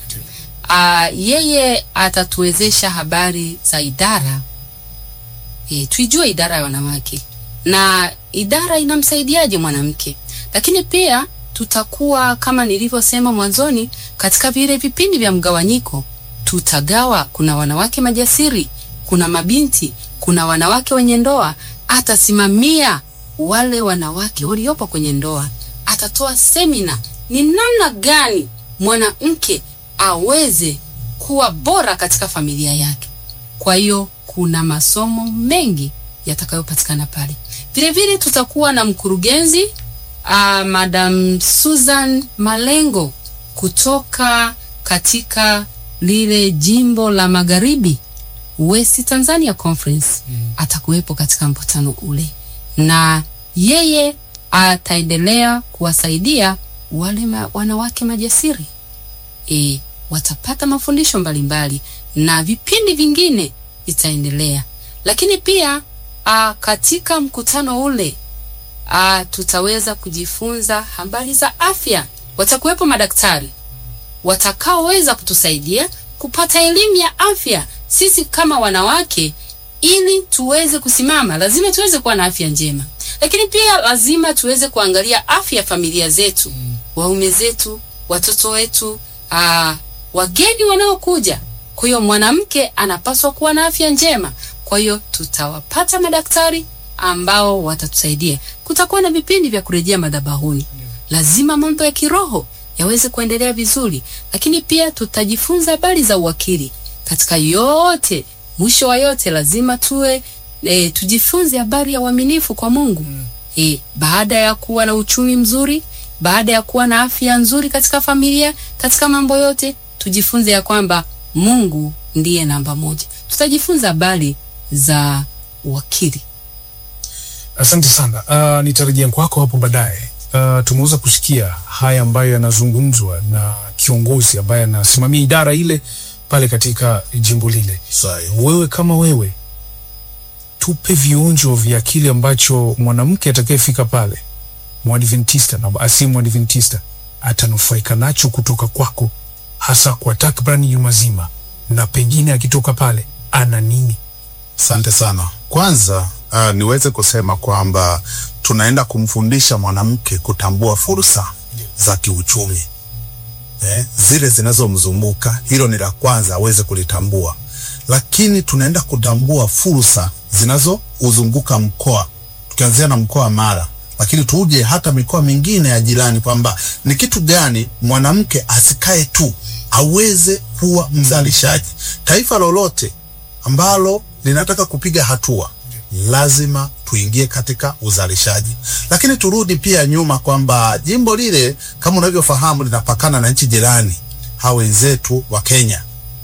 S3: Uh, yeye atatuwezesha habari za idara. E, tuijue idara ya wanawake na idara inamsaidiaje mwanamke. Lakini pia tutakuwa kama nilivyosema mwanzoni, katika vile vipindi vya mgawanyiko tutagawa, kuna wanawake majasiri, kuna mabinti, kuna wanawake wenye ndoa. Atasimamia wale wanawake waliopo kwenye ndoa. Atatoa semina ni namna gani mwanamke aweze kuwa bora katika familia yake. Kwa hiyo kuna masomo mengi yatakayopatikana pale. Vile vile tutakuwa na mkurugenzi uh, Madam Susan Malengo kutoka katika lile jimbo la Magharibi, West Tanzania Conference. Mm. Atakuwepo katika mkutano ule, na yeye ataendelea kuwasaidia wale ma, wanawake majasiri. E, watapata mafundisho mbalimbali na vipindi vingine itaendelea. Lakini pia a, katika mkutano ule a, tutaweza kujifunza habari za afya. Watakuwepo madaktari watakaoweza kutusaidia kupata elimu ya afya. Sisi kama wanawake, ili tuweze kusimama, lazima tuweze kuwa na afya njema. Lakini pia lazima tuweze kuangalia afya ya familia zetu, mm. waume zetu, watoto wetu, aa, wageni wanaokuja. Kwa hiyo mwanamke anapaswa kuwa na afya njema. Kwa hiyo tutawapata madaktari ambao watatusaidia. Kutakuwa na vipindi vya kurejea madhabahuni. Lazima mambo ya kiroho yaweze kuendelea vizuri. Lakini pia tutajifunza habari za uwakili. Katika yote, mwisho wa yote lazima tuwe e, tujifunze habari ya uaminifu kwa Mungu. Mm. E, baada ya kuwa na uchumi mzuri, baada ya kuwa na afya nzuri katika familia, katika mambo yote tujifunze ya kwamba Mungu ndiye namba moja. Tutajifunza habari za uwakili.
S1: Asante sana. Uh, nitarejea kwako hapo baadaye. Uh, tumeweza kusikia haya ambayo yanazungumzwa na kiongozi ambaye anasimamia idara ile pale katika jimbo lile.
S4: Sahi.
S1: Wewe kama wewe, tupe vionjo vya kile ambacho mwanamke atakayefika pale, Mwadventista na asi Mwadventista, atanufaika nacho kutoka kwako, hasa kwa takriban juma zima, na pengine akitoka pale ana nini?
S4: Asante sana. Kwanza uh, niweze kusema kwamba tunaenda kumfundisha mwanamke kutambua fursa za kiuchumi. Eh, zile zinazomzunguka, hilo ni la kwanza aweze kulitambua. Lakini tunaenda kutambua fursa zinazouzunguka mkoa, tukianzia na mkoa wa Mara, lakini tuje hata mikoa mingine ya jirani, kwamba ni kitu gani mwanamke asikae tu, aweze kuwa mzalishaji. Taifa lolote ambalo linataka kupiga hatua lazima tuingie katika uzalishaji. Lakini turudi pia nyuma kwamba jimbo lile kama unavyofahamu linapakana na nchi jirani, hao wenzetu wa Kenya.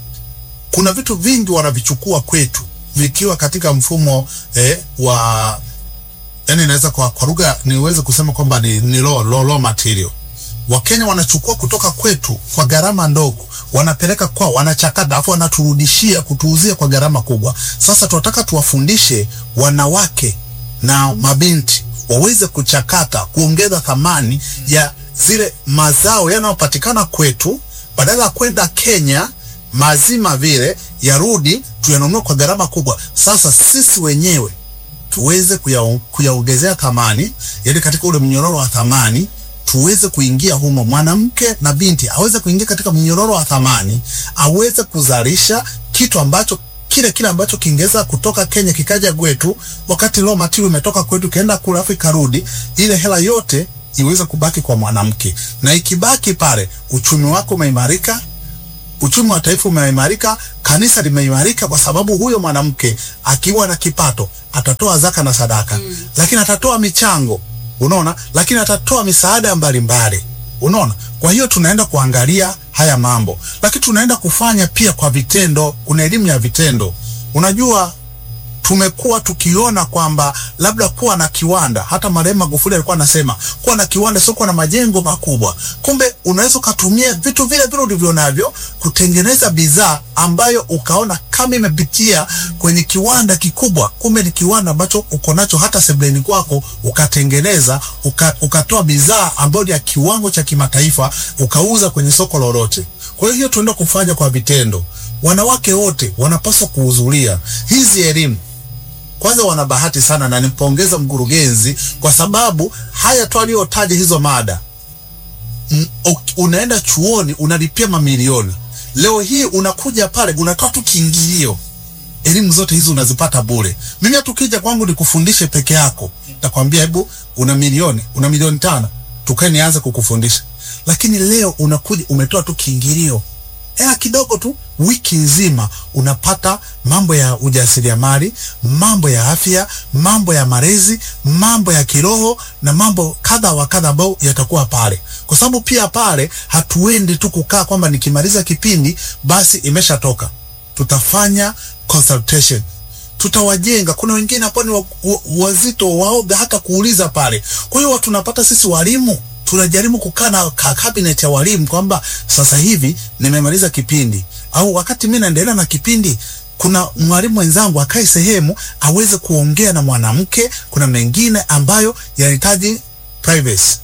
S4: Kuna vitu vingi wanavichukua kwetu vikiwa katika mfumo eh, wa yani naweza kwa, kwa lugha niweze kusema kwamba ni, ni low, low, low material. Wakenya wanachukua kutoka kwetu kwa gharama ndogo, wanapeleka kwao, wanachakata, afu wanaturudishia kutuuzia kwa gharama kubwa. Sasa tunataka tuwafundishe wanawake na mabinti waweze kuchakata, kuongeza thamani ya zile mazao yanayopatikana kwetu, badala ya kwenda Kenya mazima vile yarudi tuyanunue kwa gharama kubwa. Sasa sisi wenyewe tuweze kuyaongezea thamani, yani katika ule mnyororo wa thamani tuweze kuingia humo. Mwanamke na binti aweze kuingia katika mnyororo wa thamani, aweze kuzalisha kitu ambacho kile kile ambacho kingeza kutoka Kenya kikaja kwetu, wakati raw material imetoka kwetu kaenda kule afu karudi, ile hela yote iweze kubaki kwa mwanamke. Na ikibaki pale, uchumi wako umeimarika, uchumi wa taifa umeimarika, kanisa limeimarika, kwa sababu huyo mwanamke akiwa na kipato atatoa zaka na sadaka. Mm. Lakini atatoa michango, unaona, lakini atatoa misaada mbalimbali, unaona. Kwa hiyo tunaenda kuangalia haya mambo, lakini tunaenda kufanya pia kwa vitendo. Kuna elimu ya vitendo. Unajua tumekuwa tukiona kwamba labda kuwa na kiwanda, hata marehemu Magufuli alikuwa anasema kuwa na kiwanda sio kuwa na majengo makubwa. Kumbe unaweza kutumia vitu vile vile ulivyo navyo kutengeneza bidhaa ambayo ukaona kama imepitia kwenye kiwanda kikubwa, kumbe ni kiwanda ambacho uko nacho hata sebuleni kwako, ukatengeneza uka, ukatoa bidhaa ambayo ni ya kiwango cha kimataifa, ukauza kwenye soko lolote. Kwa hiyo tunaenda kufanya kwa vitendo. Wanawake wote wanapaswa kuhudhuria hizi elimu. Kwanza wana bahati sana, na nimpongeza mkurugenzi kwa sababu haya tu aliyotaja hizo mada. M, unaenda chuoni unalipia mamilioni. Leo hii unakuja pale unatoa tu kiingilio. Elimu zote hizo unazipata bure. Mimi tukija kwangu nikufundishe peke yako, nitakwambia hebu una milioni, una milioni tano, tukae nianze kukufundisha. Lakini leo unakuja umetoa tu kiingilio. Ea kidogo tu, wiki nzima unapata mambo ya ujasiriamali, mambo ya afya, mambo ya malezi, mambo ya kiroho na mambo kadha wa kadha ambao yatakuwa pale. Kwa sababu pia pale hatuendi tu kukaa kwamba nikimaliza kipindi basi imeshatoka. Tutafanya consultation. Tutawajenga. Kuna wengine hapo ni wazito waoga hata kuuliza pale. Kwa hiyo tunapata sisi walimu tunajaribu kukaa na cabinet ya walimu kwamba sasa hivi nimemaliza kipindi, au wakati mimi naendelea na kipindi, kuna mwalimu wenzangu akae sehemu aweze kuongea na mwanamke. Kuna mengine ambayo yanahitaji privacy,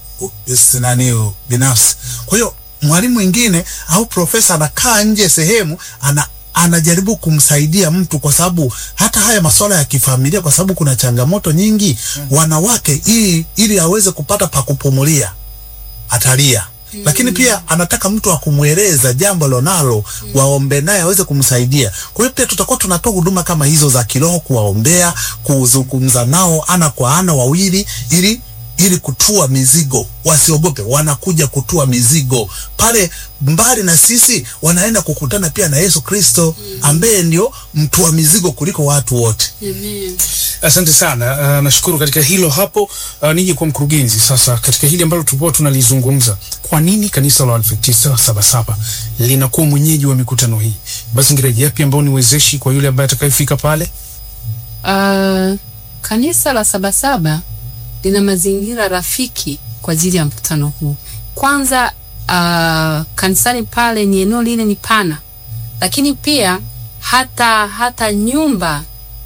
S4: nani binafsi. Kwa hiyo mwalimu mwingine au profesa anakaa nje sehemu, ana anajaribu kumsaidia mtu, kwa sababu hata haya masuala ya kifamilia, kwa sababu kuna changamoto nyingi wanawake, ili ili aweze kupata pa kupumulia atalia. Mm. Lakini pia anataka mtu akumueleza jambo lonalo, mm. waombe naye aweze kumsaidia. Kwa hiyo pia tutakuwa tunatoa huduma kama hizo za kiroho, kuwaombea, kuzungumza nao ana kwa ana wawili, ili ili kutua mizigo. Wasiogope, wanakuja kutua mizigo. Pale mbali na sisi wanaenda kukutana pia na Yesu Kristo, mm. ambaye ndio mtua mizigo kuliko watu wote.
S3: Amen.
S1: Asante sana. Uh, nashukuru katika hilo hapo. Uh, nije kwa mkurugenzi sasa, katika hili ambalo tulikuwa tunalizungumza, kwa nini kanisa la Adventista Sabasaba linakuwa mwenyeji wa mikutano hii? Mazingira yapi ambayo ni wezeshi kwa yule ambaye atakayefika pale?
S3: Uh, kanisa la Sabasaba lina mazingira rafiki kwa ajili ya mkutano huu. Kwanza, uh, kanisani pale ni eneo lile ni pana, lakini pia hata hata nyumba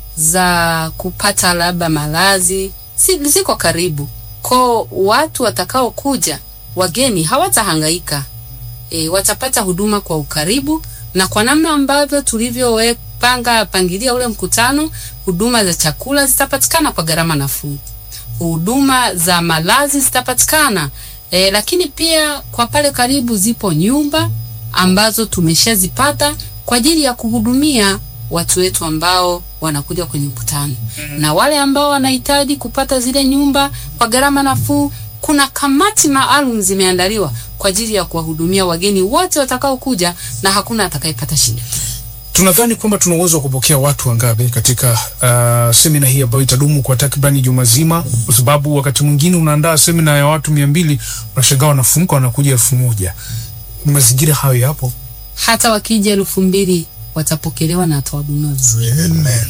S3: za kupata labda malazi si ziko karibu. Kwa watu watakao kuja, wageni hawatahangaika. E, watapata huduma kwa ukaribu, na kwa namna ambavyo tulivyopanga pangilia ule mkutano, huduma za chakula zitapatikana kwa gharama nafuu. Huduma za malazi zitapatikana. E, lakini pia kwa pale karibu zipo nyumba ambazo tumeshazipata kwa ajili ya kuhudumia watu wetu ambao wanakuja kwenye mkutano. Mm-hmm. Na wale ambao wanahitaji kupata zile nyumba kwa gharama nafuu, kuna kamati maalum zimeandaliwa kwa ajili ya kuwahudumia wageni wote watakao kuja, na hakuna atakayepata shida.
S1: Tunadhani kwamba tuna uwezo wa kupokea watu wangapi katika uh, semina hii ambayo itadumu kwa takribani juma zima? Kwa sababu wakati mwingine unaandaa semina ya watu mia mbili, unashangaa wanafunguka wanakuja elfu moja. Mazingira hayo yapo. Hata
S3: wakija elfu mbili watapokelewa na atawahudumiwa vizuri.
S1: Amen.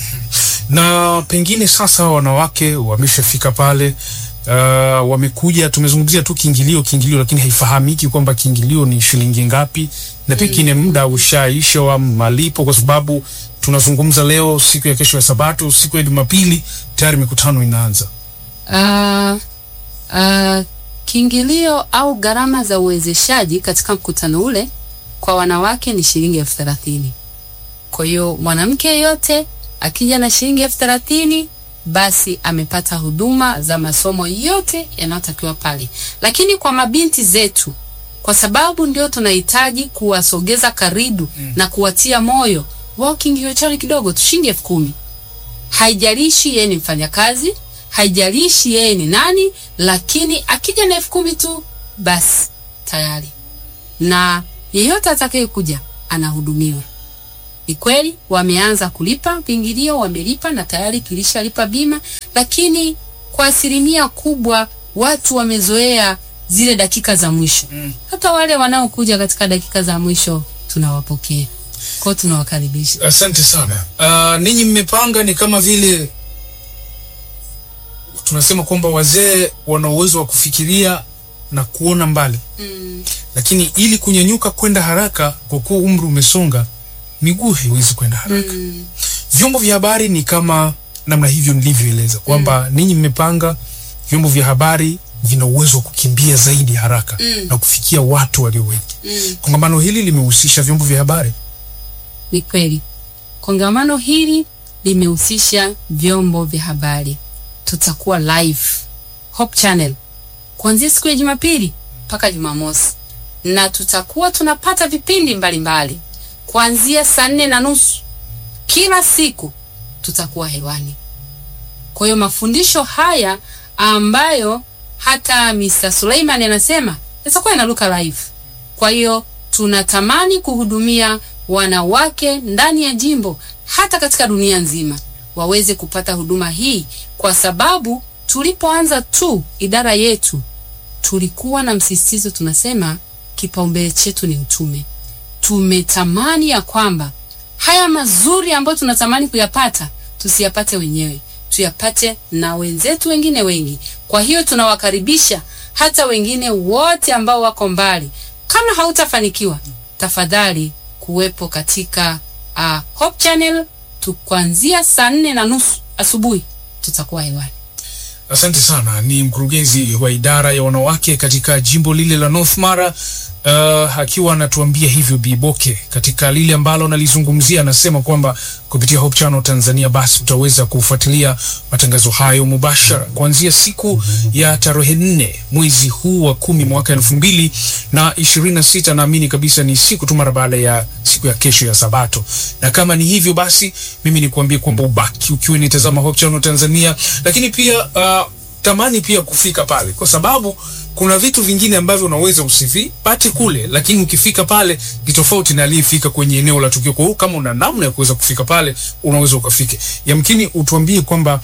S1: Na pengine sasa wanawake wameshafika pale, uh, wamekuja, tumezungumzia tu kiingilio kiingilio, lakini haifahamiki kwamba kiingilio ni shilingi ngapi, na pengine muda ushaisha wa malipo, kwa sababu tunazungumza leo siku ya kesho ya Sabato, siku ya Jumapili tayari mikutano inaanza.
S3: Uh, uh, kiingilio au gharama za uwezeshaji katika mkutano ule kwa wanawake ni shilingi elfu thelathini. Kwa hiyo mwanamke yeyote akija na shilingi elfu thelathini, basi amepata huduma za masomo yote yanayotakiwa pale. Lakini kwa mabinti zetu, kwa sababu ndio tunahitaji kuwasogeza karibu, mm. na kuwatia moyo, wao kiingilio chao kidogo tu, shilingi elfu kumi. Haijalishi yeye ni mfanyakazi, haijalishi yeye ni nani, lakini akija na elfu kumi tu, basi tayari. Na yeyote atakayekuja anahudumiwa. Ni kweli wameanza kulipa viingilio, wamelipa na tayari kilishalipa bima, lakini kwa asilimia kubwa watu wamezoea zile dakika za mwisho. Mm. Hata wale wanaokuja katika dakika za mwisho tunawapokea. Kwa hiyo tunawakaribisha.
S1: Asante sana. Uh, ninyi mmepanga ni kama vile tunasema kwamba wazee wana uwezo wa kufikiria na kuona mbali. Mm. Lakini ili kunyanyuka kwenda haraka kwa kuwa umri umesonga, miguu haiwezi kwenda haraka. Mm. Vyombo vya habari ni kama namna hivyo nilivyoeleza kwamba mm. ninyi mmepanga vyombo vya habari vina uwezo wa kukimbia zaidi haraka mm. na kufikia watu walio wengi. Mm. Kongamano hili limehusisha vyombo vya habari.
S3: Ni kweli. Kongamano hili limehusisha vyombo vya habari. Tutakuwa live Hope Channel kuanzia siku ya Jumapili mpaka Jumamosi, na tutakuwa tunapata vipindi mbalimbali kuanzia saa nne na nusu kila siku tutakuwa hewani. Kwa hiyo mafundisho haya ambayo hata mister Suleiman anasema yatakuwa yanaruka live. Kwa hiyo tunatamani kuhudumia wanawake ndani ya jimbo, hata katika dunia nzima waweze kupata huduma hii, kwa sababu tulipoanza tu idara yetu tulikuwa na msisitizo, tunasema kipaumbele chetu ni utume. Tumetamani ya kwamba haya mazuri ambayo tunatamani kuyapata tusiyapate wenyewe, tuyapate na wenzetu wengine wengi. Kwa hiyo tunawakaribisha hata wengine wote ambao wako mbali. Kama hautafanikiwa, tafadhali kuwepo katika uh, Hope Channel tu kuanzia saa nne na nusu asubuhi tutakuwa hewani.
S1: Asante sana. Ni mkurugenzi wa idara ya wanawake katika jimbo lile la North Mara, uh, akiwa anatuambia hivyo Biboke katika lile ambalo nalizungumzia. Anasema kwamba kupitia Hope Channel Tanzania basi utaweza kufuatilia matangazo hayo mubashara kuanzia siku ya tarehe nne mwezi huu wa kumi mwaka elfu mbili na ishirini na sita. Naamini kabisa ni siku tu mara baada ya siku ya kesho ya Sabato. Na kama ni hivyo basi mimi nikuambie kwamba ubaki ukiwa nitazama Hope Channel Tanzania, lakini pia uh, tamani pia kufika pale, kwa sababu kuna vitu vingine ambavyo unaweza usivipate kule, lakini ukifika pale ni tofauti na aliyefika kwenye eneo la tukio. Kwa hiyo kama una namna ya kuweza kufika pale, unaweza ukafike. Yamkini utuambie kwamba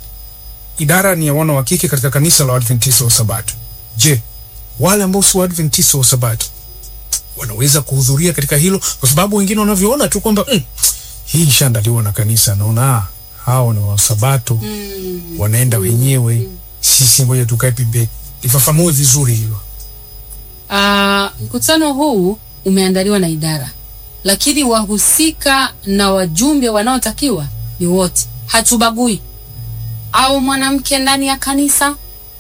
S1: idara ni ya wana wa kike katika kanisa la Adventista wa Sabato. Je, wale ambao si Adventista wa Sabato wanaweza kuhudhuria katika hilo? Kwa sababu wengine wanavyoona tu kwamba mm, hii ishaandaliwa na kanisa, naona hao ni wa Sabato mm. wanaenda wenyewe mm. sisi ngoja tukae pembeni. Ifafanue vizuri hilo.
S3: Ah, uh, mkutano huu umeandaliwa na idara, lakini wahusika na wajumbe wanaotakiwa ni wote. Hatubagui au mwanamke ndani ya kanisa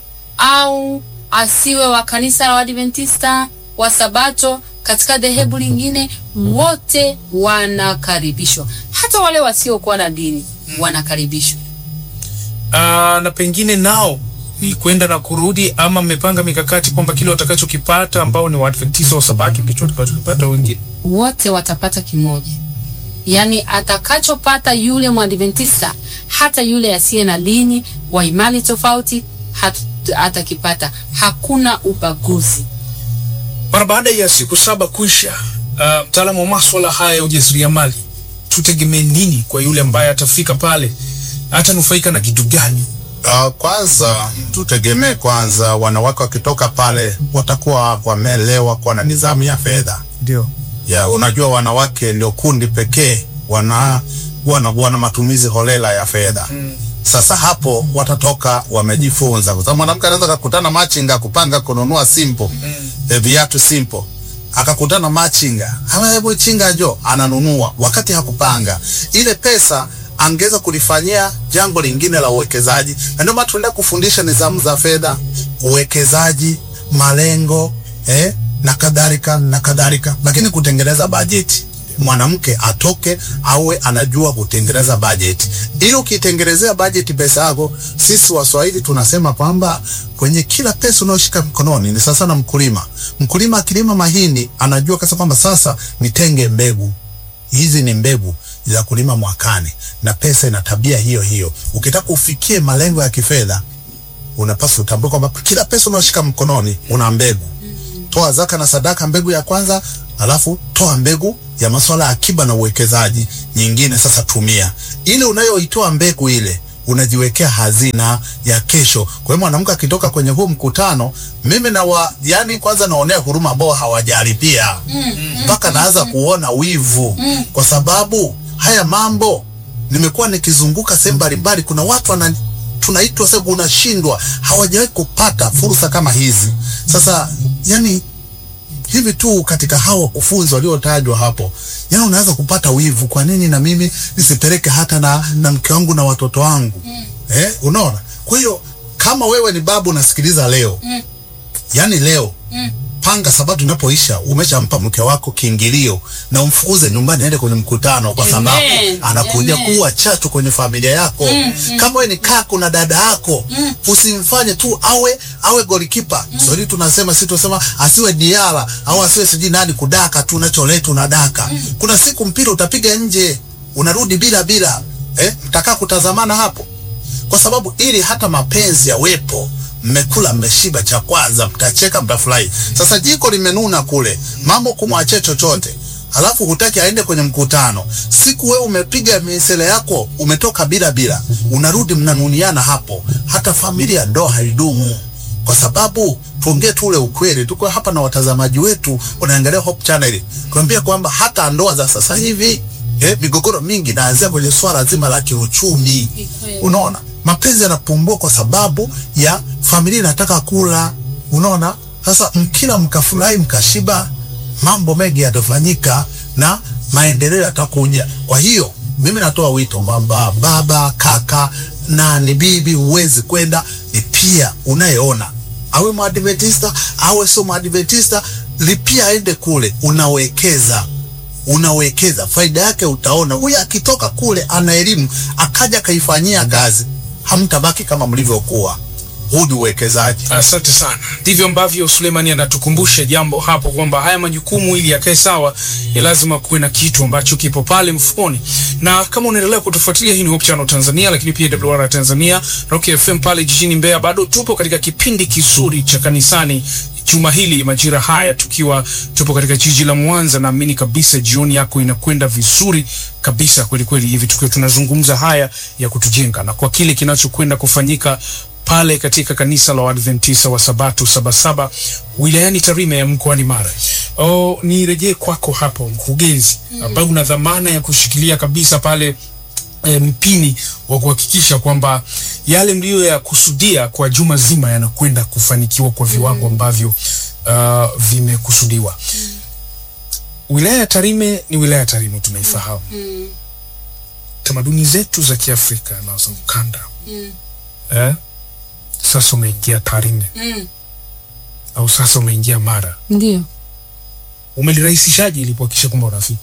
S3: au asiwe wa kanisa la Adventista wa Sabato katika dhehebu lingine, wote wanakaribishwa. Hata wale wasiokuwa na dini wanakaribishwa.
S1: Ah, uh, na pengine nao ni kwenda na kurudi, ama mmepanga mikakati kwamba kile watakachokipata ambao ni Waadventista wa Sabato ndicho watakachopata wengine?
S3: Wote watapata kimoja. Yaani atakachopata yule Mwadventista, hata yule asiye na dini, wa imani tofauti, atakipata. Hakuna ubaguzi.
S1: Mara baada ya siku saba kuisha, uh, mtaalamu wa masuala haya ya ujasiriamali, tutegemee nini kwa yule ambaye atafika pale? Atanufaika na kitu gani?
S4: Uh, kwanza tutegemee kwanza wanawake wakitoka pale watakuwa wameelewa kwa na nidhamu ya fedha.
S1: Ndio.
S4: Ya, unajua wanawake ndio kundi pekee wana wana, wana matumizi holela ya fedha. Mm. Sasa hapo watatoka wamejifunza, kwa sababu mwanamke anaweza kukutana machinga kupanga kununua simple mm. e, viatu simple, akakutana machinga ama hebu chinga jo ananunua wakati hakupanga ile pesa, angeza kulifanyia jambo lingine la uwekezaji. Na ndio maana tunaenda kufundisha nidhamu za fedha, uwekezaji, malengo eh na kadhalika na kadhalika, lakini kutengeneza bajeti. Mwanamke atoke awe anajua kutengeneza bajeti. Ili ukitengenezea bajeti pesa yako, sisi Waswahili tunasema kwamba kwenye kila pesa unayoshika mkononi ni sasa na mkulima. Mkulima akilima mahindi anajua kasa kwamba sasa nitenge mbegu. Hizi ni mbegu za kulima mwakani, na pesa ina tabia hiyo hiyo. Ukitaka ufikie malengo ya kifedha, unapaswa utambue kwamba kila pesa unayoshika mkononi una mbegu. Toa zaka na sadaka mbegu ya kwanza, alafu toa mbegu ya masuala ya akiba na uwekezaji nyingine. Sasa tumia ile unayoitoa mbegu ile, unajiwekea hazina ya kesho. Kwa hiyo mwanamke akitoka kwenye huu mkutano, mimi na wa, yani kwanza naonea huruma ambao hawajalipia mpaka mm, mm, naanza mm, kuona wivu mm, kwa sababu haya mambo nimekuwa nikizunguka sehemu mbalimbali, kuna watu wana tunaitwa sababu unashindwa, hawajawahi kupata fursa kama hizi. Sasa yani hivi tu katika hao wakufunzi waliotajwa hapo, yani unaweza kupata wivu, kwa nini na mimi nisipeleke hata na, na mke wangu na watoto wangu mm. Eh, unaona? Kwa hiyo kama wewe ni babu unasikiliza leo mm. yani leo mm. panga sababu tunapoisha umeshampa mke wako kiingilio na umfukuze nyumbani aende kwenye mkutano, kwa sababu anakuja kuwa chachu kwenye familia yako mm, mm, kama wewe ni kaka na dada yako mm. usimfanye tu awe awe golikipa mm. Sorry tunasema si tunasema asiwe diara au asiwe siji nani kudaka tu unacholetu na daka mm. Kuna siku mpira utapiga nje unarudi bila bila eh, mtakaa kutazamana hapo, kwa sababu ili hata mapenzi yawepo mmekula mmeshiba cha kwanza, mtacheka mtafurahi. Sasa jiko limenuna kule, mambo kumwachia chochote, alafu hutaki aende kwenye mkutano. Siku wewe umepiga misele yako, umetoka bila bila, unarudi mnanuniana hapo, hata familia ndoa haidumu. Kwa sababu tuongee tu ule ukweli, tuko hapa na watazamaji wetu wanaangalia Hope Channel, kuambia kwamba hata ndoa za sasa hivi eh, migogoro mingi naanzia kwenye swala zima la kiuchumi. Unaona? Mapenzi yanapungua kwa sababu ya familia inataka kula. Unaona? Sasa mkila mkafurahi mkashiba, mambo mengi yatafanyika na maendeleo yatakuja. Kwa hiyo mimi natoa wito baba, baba, kaka na ni bibi, uwezi kwenda ni pia unayeona awe mwadventista awe sio mwadventista, lipia aende kule, unawekeza unawekeza faida yake utaona. Huyu akitoka kule ana elimu akaja kaifanyia kazi, hamtabaki kama mlivyokuwa. Huu ni uwekezaji.
S1: Asante sana. Ndivyo ambavyo Sulemani anatukumbusha jambo hapo kwamba haya majukumu ili yakae sawa ya lazima kuwe na kitu ambacho kipo pale mfukoni. Na kama unaendelea kutufuatilia, hii ni Hope Channel Tanzania, lakini pia W R Tanzania, Rock F M pale jijini Mbeya. Bado tupo katika kipindi kizuri cha kanisani juma hili majira haya, tukiwa tupo katika jiji la Mwanza. Naamini kabisa jioni yako inakwenda vizuri kabisa kweli kweli hivi, tukiwa tunazungumza haya ya kutujenga na kwa kile kinachokwenda kufanyika pale katika kanisa la Waadventista wa Sabato Sabasaba wilayani Tarime ya mkoani Mara. Oh, nirejee kwako hapo mkurugenzi, mm. ambaye una dhamana ya kushikilia kabisa pale e, mpini wa kuhakikisha kwamba yale mlio ya kusudia kwa juma zima yanakwenda kufanikiwa kwa viwango ambavyo uh, vimekusudiwa. Mm. Wilaya ya Tarime ni wilaya ya Tarime tunaifahamu. Mm. Tamaduni zetu za Kiafrika na za ukanda. Mm. Eh? Sasa umeingia Tarime. Mm. Au sasa umeingia Mara.
S3: Ndio.
S1: Umelirahisishaje ili kuhakikisha kwamba unafika?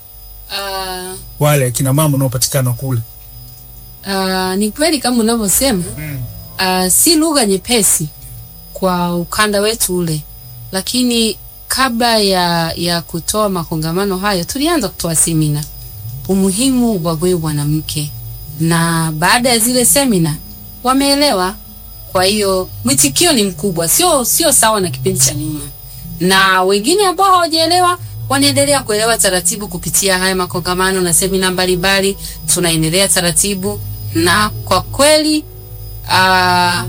S3: Uh,
S1: wale kina mama wanaopatikana kule.
S3: Uh, ni kweli kama unavyosema. Mm. Uh, si lugha nyepesi kwa ukanda wetu ule. Lakini kabla ya ya kutoa makongamano hayo tulianza kutoa semina umuhimu wa wewe mwanamke, na baada ya zile semina wameelewa. Kwa hiyo mwitikio ni mkubwa, sio sio sawa na kipindi cha nyuma. Na wengine ambao hawajaelewa wanaendelea kuelewa taratibu kupitia haya makongamano na semina mbalimbali. Tunaendelea taratibu na kwa kweli uh,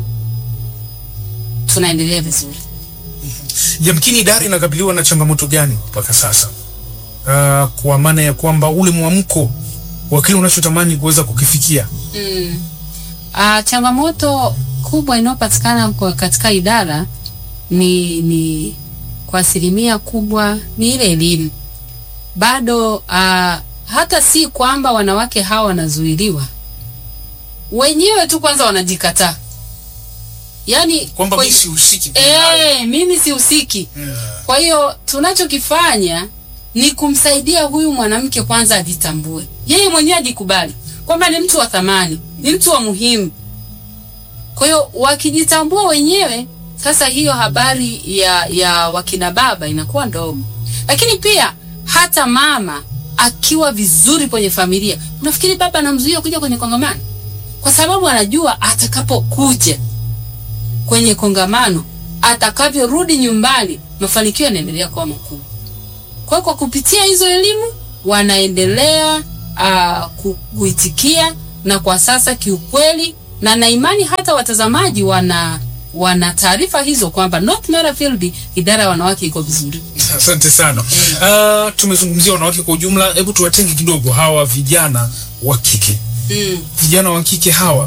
S3: tunaendelea vizuri.
S1: Yamkini idara inakabiliwa na changamoto gani mpaka sasa? Uh, kwa maana ya kwamba ule mwamko wa kile unachotamani kuweza kukifikia.
S3: Mm. Uh, changamoto kubwa inayopatikana kwa katika idara ni ni kwa asilimia kubwa ni ile elimu. Bado uh, hata si kwamba wanawake hawa wanazuiliwa, wenyewe tu kwanza wanajikataa. Yaani
S1: kwamba mimi si usiki.
S3: Eh, mimi si usiki. Yeah. Kwa hiyo tunachokifanya ni kumsaidia huyu mwanamke kwanza ajitambue. Yeye mwenyewe ajikubali kwamba ni mtu wa thamani, ni mtu wa muhimu. Kwa hiyo wakijitambua wenyewe, sasa hiyo habari ya ya wakina baba inakuwa ndogo. Lakini pia hata mama akiwa vizuri kwenye familia, unafikiri baba anamzuia kuja kwenye kongamano? Kwa sababu anajua atakapokuja kwenye kongamano, atakavyorudi nyumbani, mafanikio yanaendelea kuwa makubwa. Kwa hiyo kwa kupitia hizo elimu wanaendelea uh, kuitikia na kwa sasa kiukweli, na na imani hata watazamaji wana wana taarifa hizo kwamba North Mara Field idara ya wanawake iko vizuri.
S1: Asante sana. Uh, tumezungumzia wanawake kwa ujumla, hebu tuwatenge kidogo hawa vijana wa kike.
S3: Mm.
S1: Vijana wa kike hawa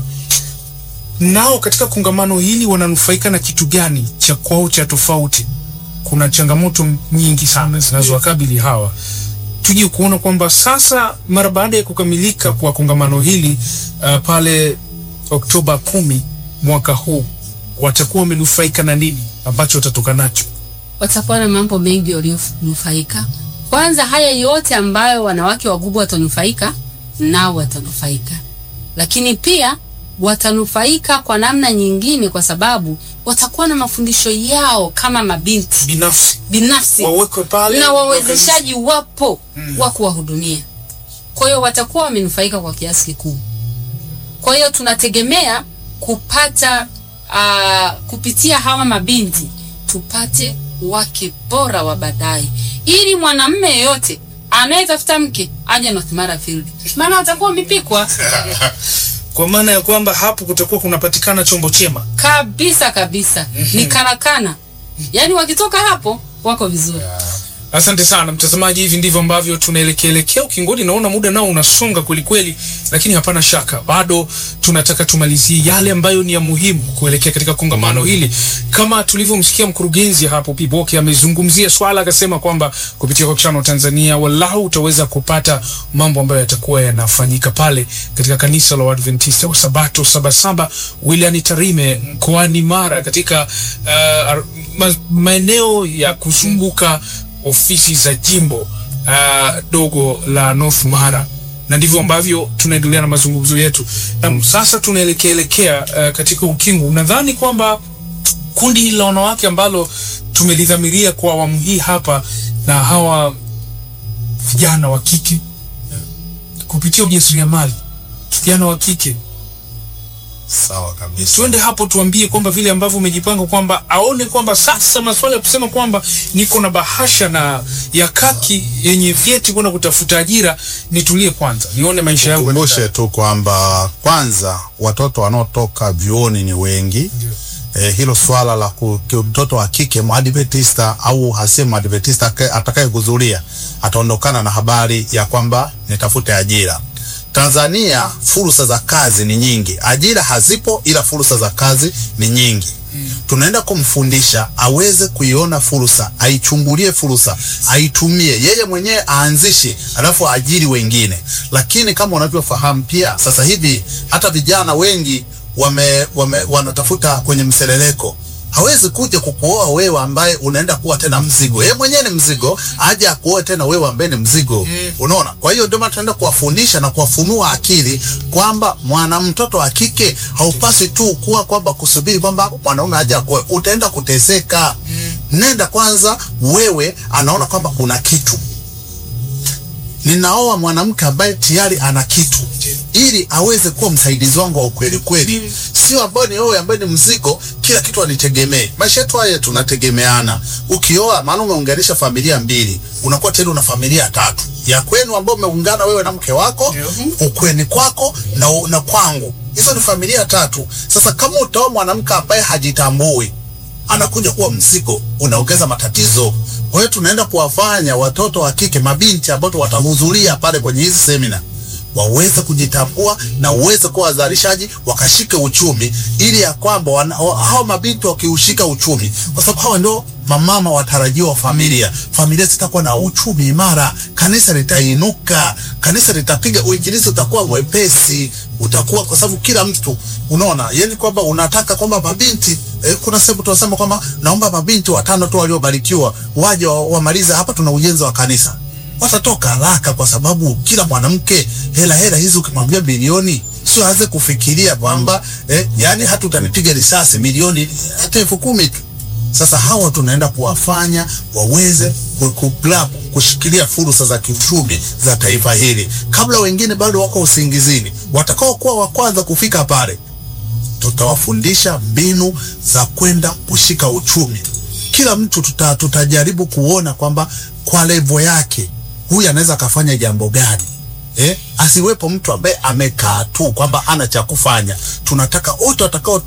S1: nao katika kongamano hili wananufaika na kitu gani cha kwao cha tofauti? Kuna changamoto nyingi sana zinazowakabili hawa. Tuje kuona kwamba sasa mara baada ya kukamilika kwa kongamano hili uh, pale Oktoba kumi mwaka huu watakuwa wamenufaika na nini ambacho watatoka nacho?
S3: Watakuwa na mambo mengi walionufaika. Kwanza, haya yote ambayo wanawake wagubu watanufaika nao watanufaika, lakini pia watanufaika kwa namna nyingine, kwa sababu watakuwa na mafundisho yao kama mabinti
S1: Binafsi.
S3: binafsi
S1: Wawekwe pale
S3: na wawezeshaji wapo
S1: Mm.
S3: wa kuwahudumia. Kwa hiyo watakuwa wamenufaika kwa kiasi kikubwa. Kwa hiyo tunategemea kupata uh, kupitia hawa mabinti tupate wake bora wa baadaye, ili mwanamume yeyote anayetafuta mke aje North Mara Field, maana watakuwa wamepikwa
S1: Kwa maana ya kwamba hapo kutakuwa kunapatikana chombo chema
S3: kabisa kabisa. Ni karakana, yaani wakitoka hapo wako vizuri.
S1: Asante sana mtazamaji, hivi ndivyo ambavyo tunaelekelekea ukingoni. Naona muda nao unasonga kweli kweli, lakini hapana shaka bado tunataka tumalizie yale ambayo ni ya muhimu kuelekea katika kongamano hili. Kama tulivyomsikia mkurugenzi hapo Piboke amezungumzia swala, akasema kwamba kupitia Hope Channel Tanzania walau utaweza kupata mambo ambayo yatakuwa yanafanyika pale katika kanisa la Waadventista wa Sabato Sabasaba William Tarime mkoani Mara, katika uh, ma maeneo ya kuzunguka ofisi za jimbo uh, dogo la North Mara, na ndivyo ambavyo tunaendelea na mazungumzo yetu. Na sasa tunaelekeelekea uh, katika ukingo. Nadhani kwamba kundi la wanawake ambalo tumelidhamiria kwa awamu hii hapa na hawa vijana wa kike kupitia ujasiriamali, vijana wa kike,
S4: Sawa kabisa.
S1: tuende hapo tuambie kwamba vile ambavyo umejipanga kwamba aone kwamba sasa masuala ya kusema kwamba niko na bahasha na ya kaki yenye vyeti kwenda kutafuta ajira, nitulie kwanza nione maisha yangu.
S4: Kumbushe tu kwamba kwanza watoto wanaotoka vyuoni ni wengi. Eh, hilo swala la mtoto wa kike Mwadventista au hasimu Mwadventista atakaye kuzulia ataondokana na habari ya kwamba nitafute ajira. Tanzania fursa za kazi ni nyingi, ajira hazipo ila fursa za kazi ni nyingi. Hmm. Tunaenda kumfundisha aweze kuiona fursa, aichungulie fursa, aitumie yeye mwenyewe, aanzishe alafu ajiri wengine. Lakini kama unavyofahamu pia sasa hivi hata vijana wengi wame, wame wanatafuta kwenye mseleleko. Hawezi kuja kukuoa wewe ambaye unaenda kuwa tena mzigo. Yeye mwenyewe ni mzigo, aje akuoe tena wewe ambaye ni mzigo. Mm. Unaona? Kwa hiyo ndio maana tunaenda kuwafundisha na kuwafunua akili kwamba mwana mtoto wa kike haupasi tu kuwa kwamba kusubiri kwamba mwanaume aje akuoe. Utaenda kuteseka. Mm. Nenda kwanza wewe anaona kwamba kuna kitu. Ninaoa mwanamke ambaye tayari ana kitu ili aweze kuwa msaidizi wangu wa ukweli kweli. Sio ambaye ni wewe ambaye ni mzigo, kila kitu anitegemee. Maisha yetu haya tunategemeana. Ukioa maana umeunganisha familia mbili, unakuwa tena una familia tatu. Ya kwenu ambao umeungana wewe na mke wako, ukweni kwako na na kwangu. Hizo ni familia tatu. Sasa kama utaoa mwanamke ambaye hajitambui, anakuja kuwa mzigo, unaongeza matatizo. Kwa hiyo tunaenda kuwafanya watoto wa kike, mabinti ambao watahudhuria pale kwenye hizi semina, waweze kujitambua na uweze kuwa wazalishaji, wakashike uchumi, ili ya kwamba hao mabinti wakiushika uchumi, kwa sababu hao ndio mamama watarajiwa wa familia. Familia zitakuwa na uchumi imara, kanisa litainuka, kanisa litapiga, uinjilizi utakuwa mwepesi, utakuwa kwa sababu kila mtu unaona, yani kwamba unataka kwamba mabinti eh, kuna sababu tunasema kwamba naomba mabinti watano tu waliobarikiwa waje wamalize hapa, tuna ujenzi wa kanisa. Watatoka haraka kwa sababu kila mwanamke hela hela hizo ukimwambia bilioni sio aanze kufikiria kwamba eh, yani hata utanipiga risasi milioni hata elfu kumi tu. Sasa hawa tunaenda kuwafanya waweze kugrab kushikilia fursa za kiuchumi za taifa hili kabla wengine bado wako usingizini. Watakao kuwa wa kwanza kufika pale, tutawafundisha mbinu za kwenda kushika uchumi. Kila mtu tuta, tutajaribu kuona kwamba kwa level yake huyu anaweza kafanya jambo gani eh, asiwepo mtu ambaye amekaa tu kwamba ana cha kufanya. Tunataka wote watakao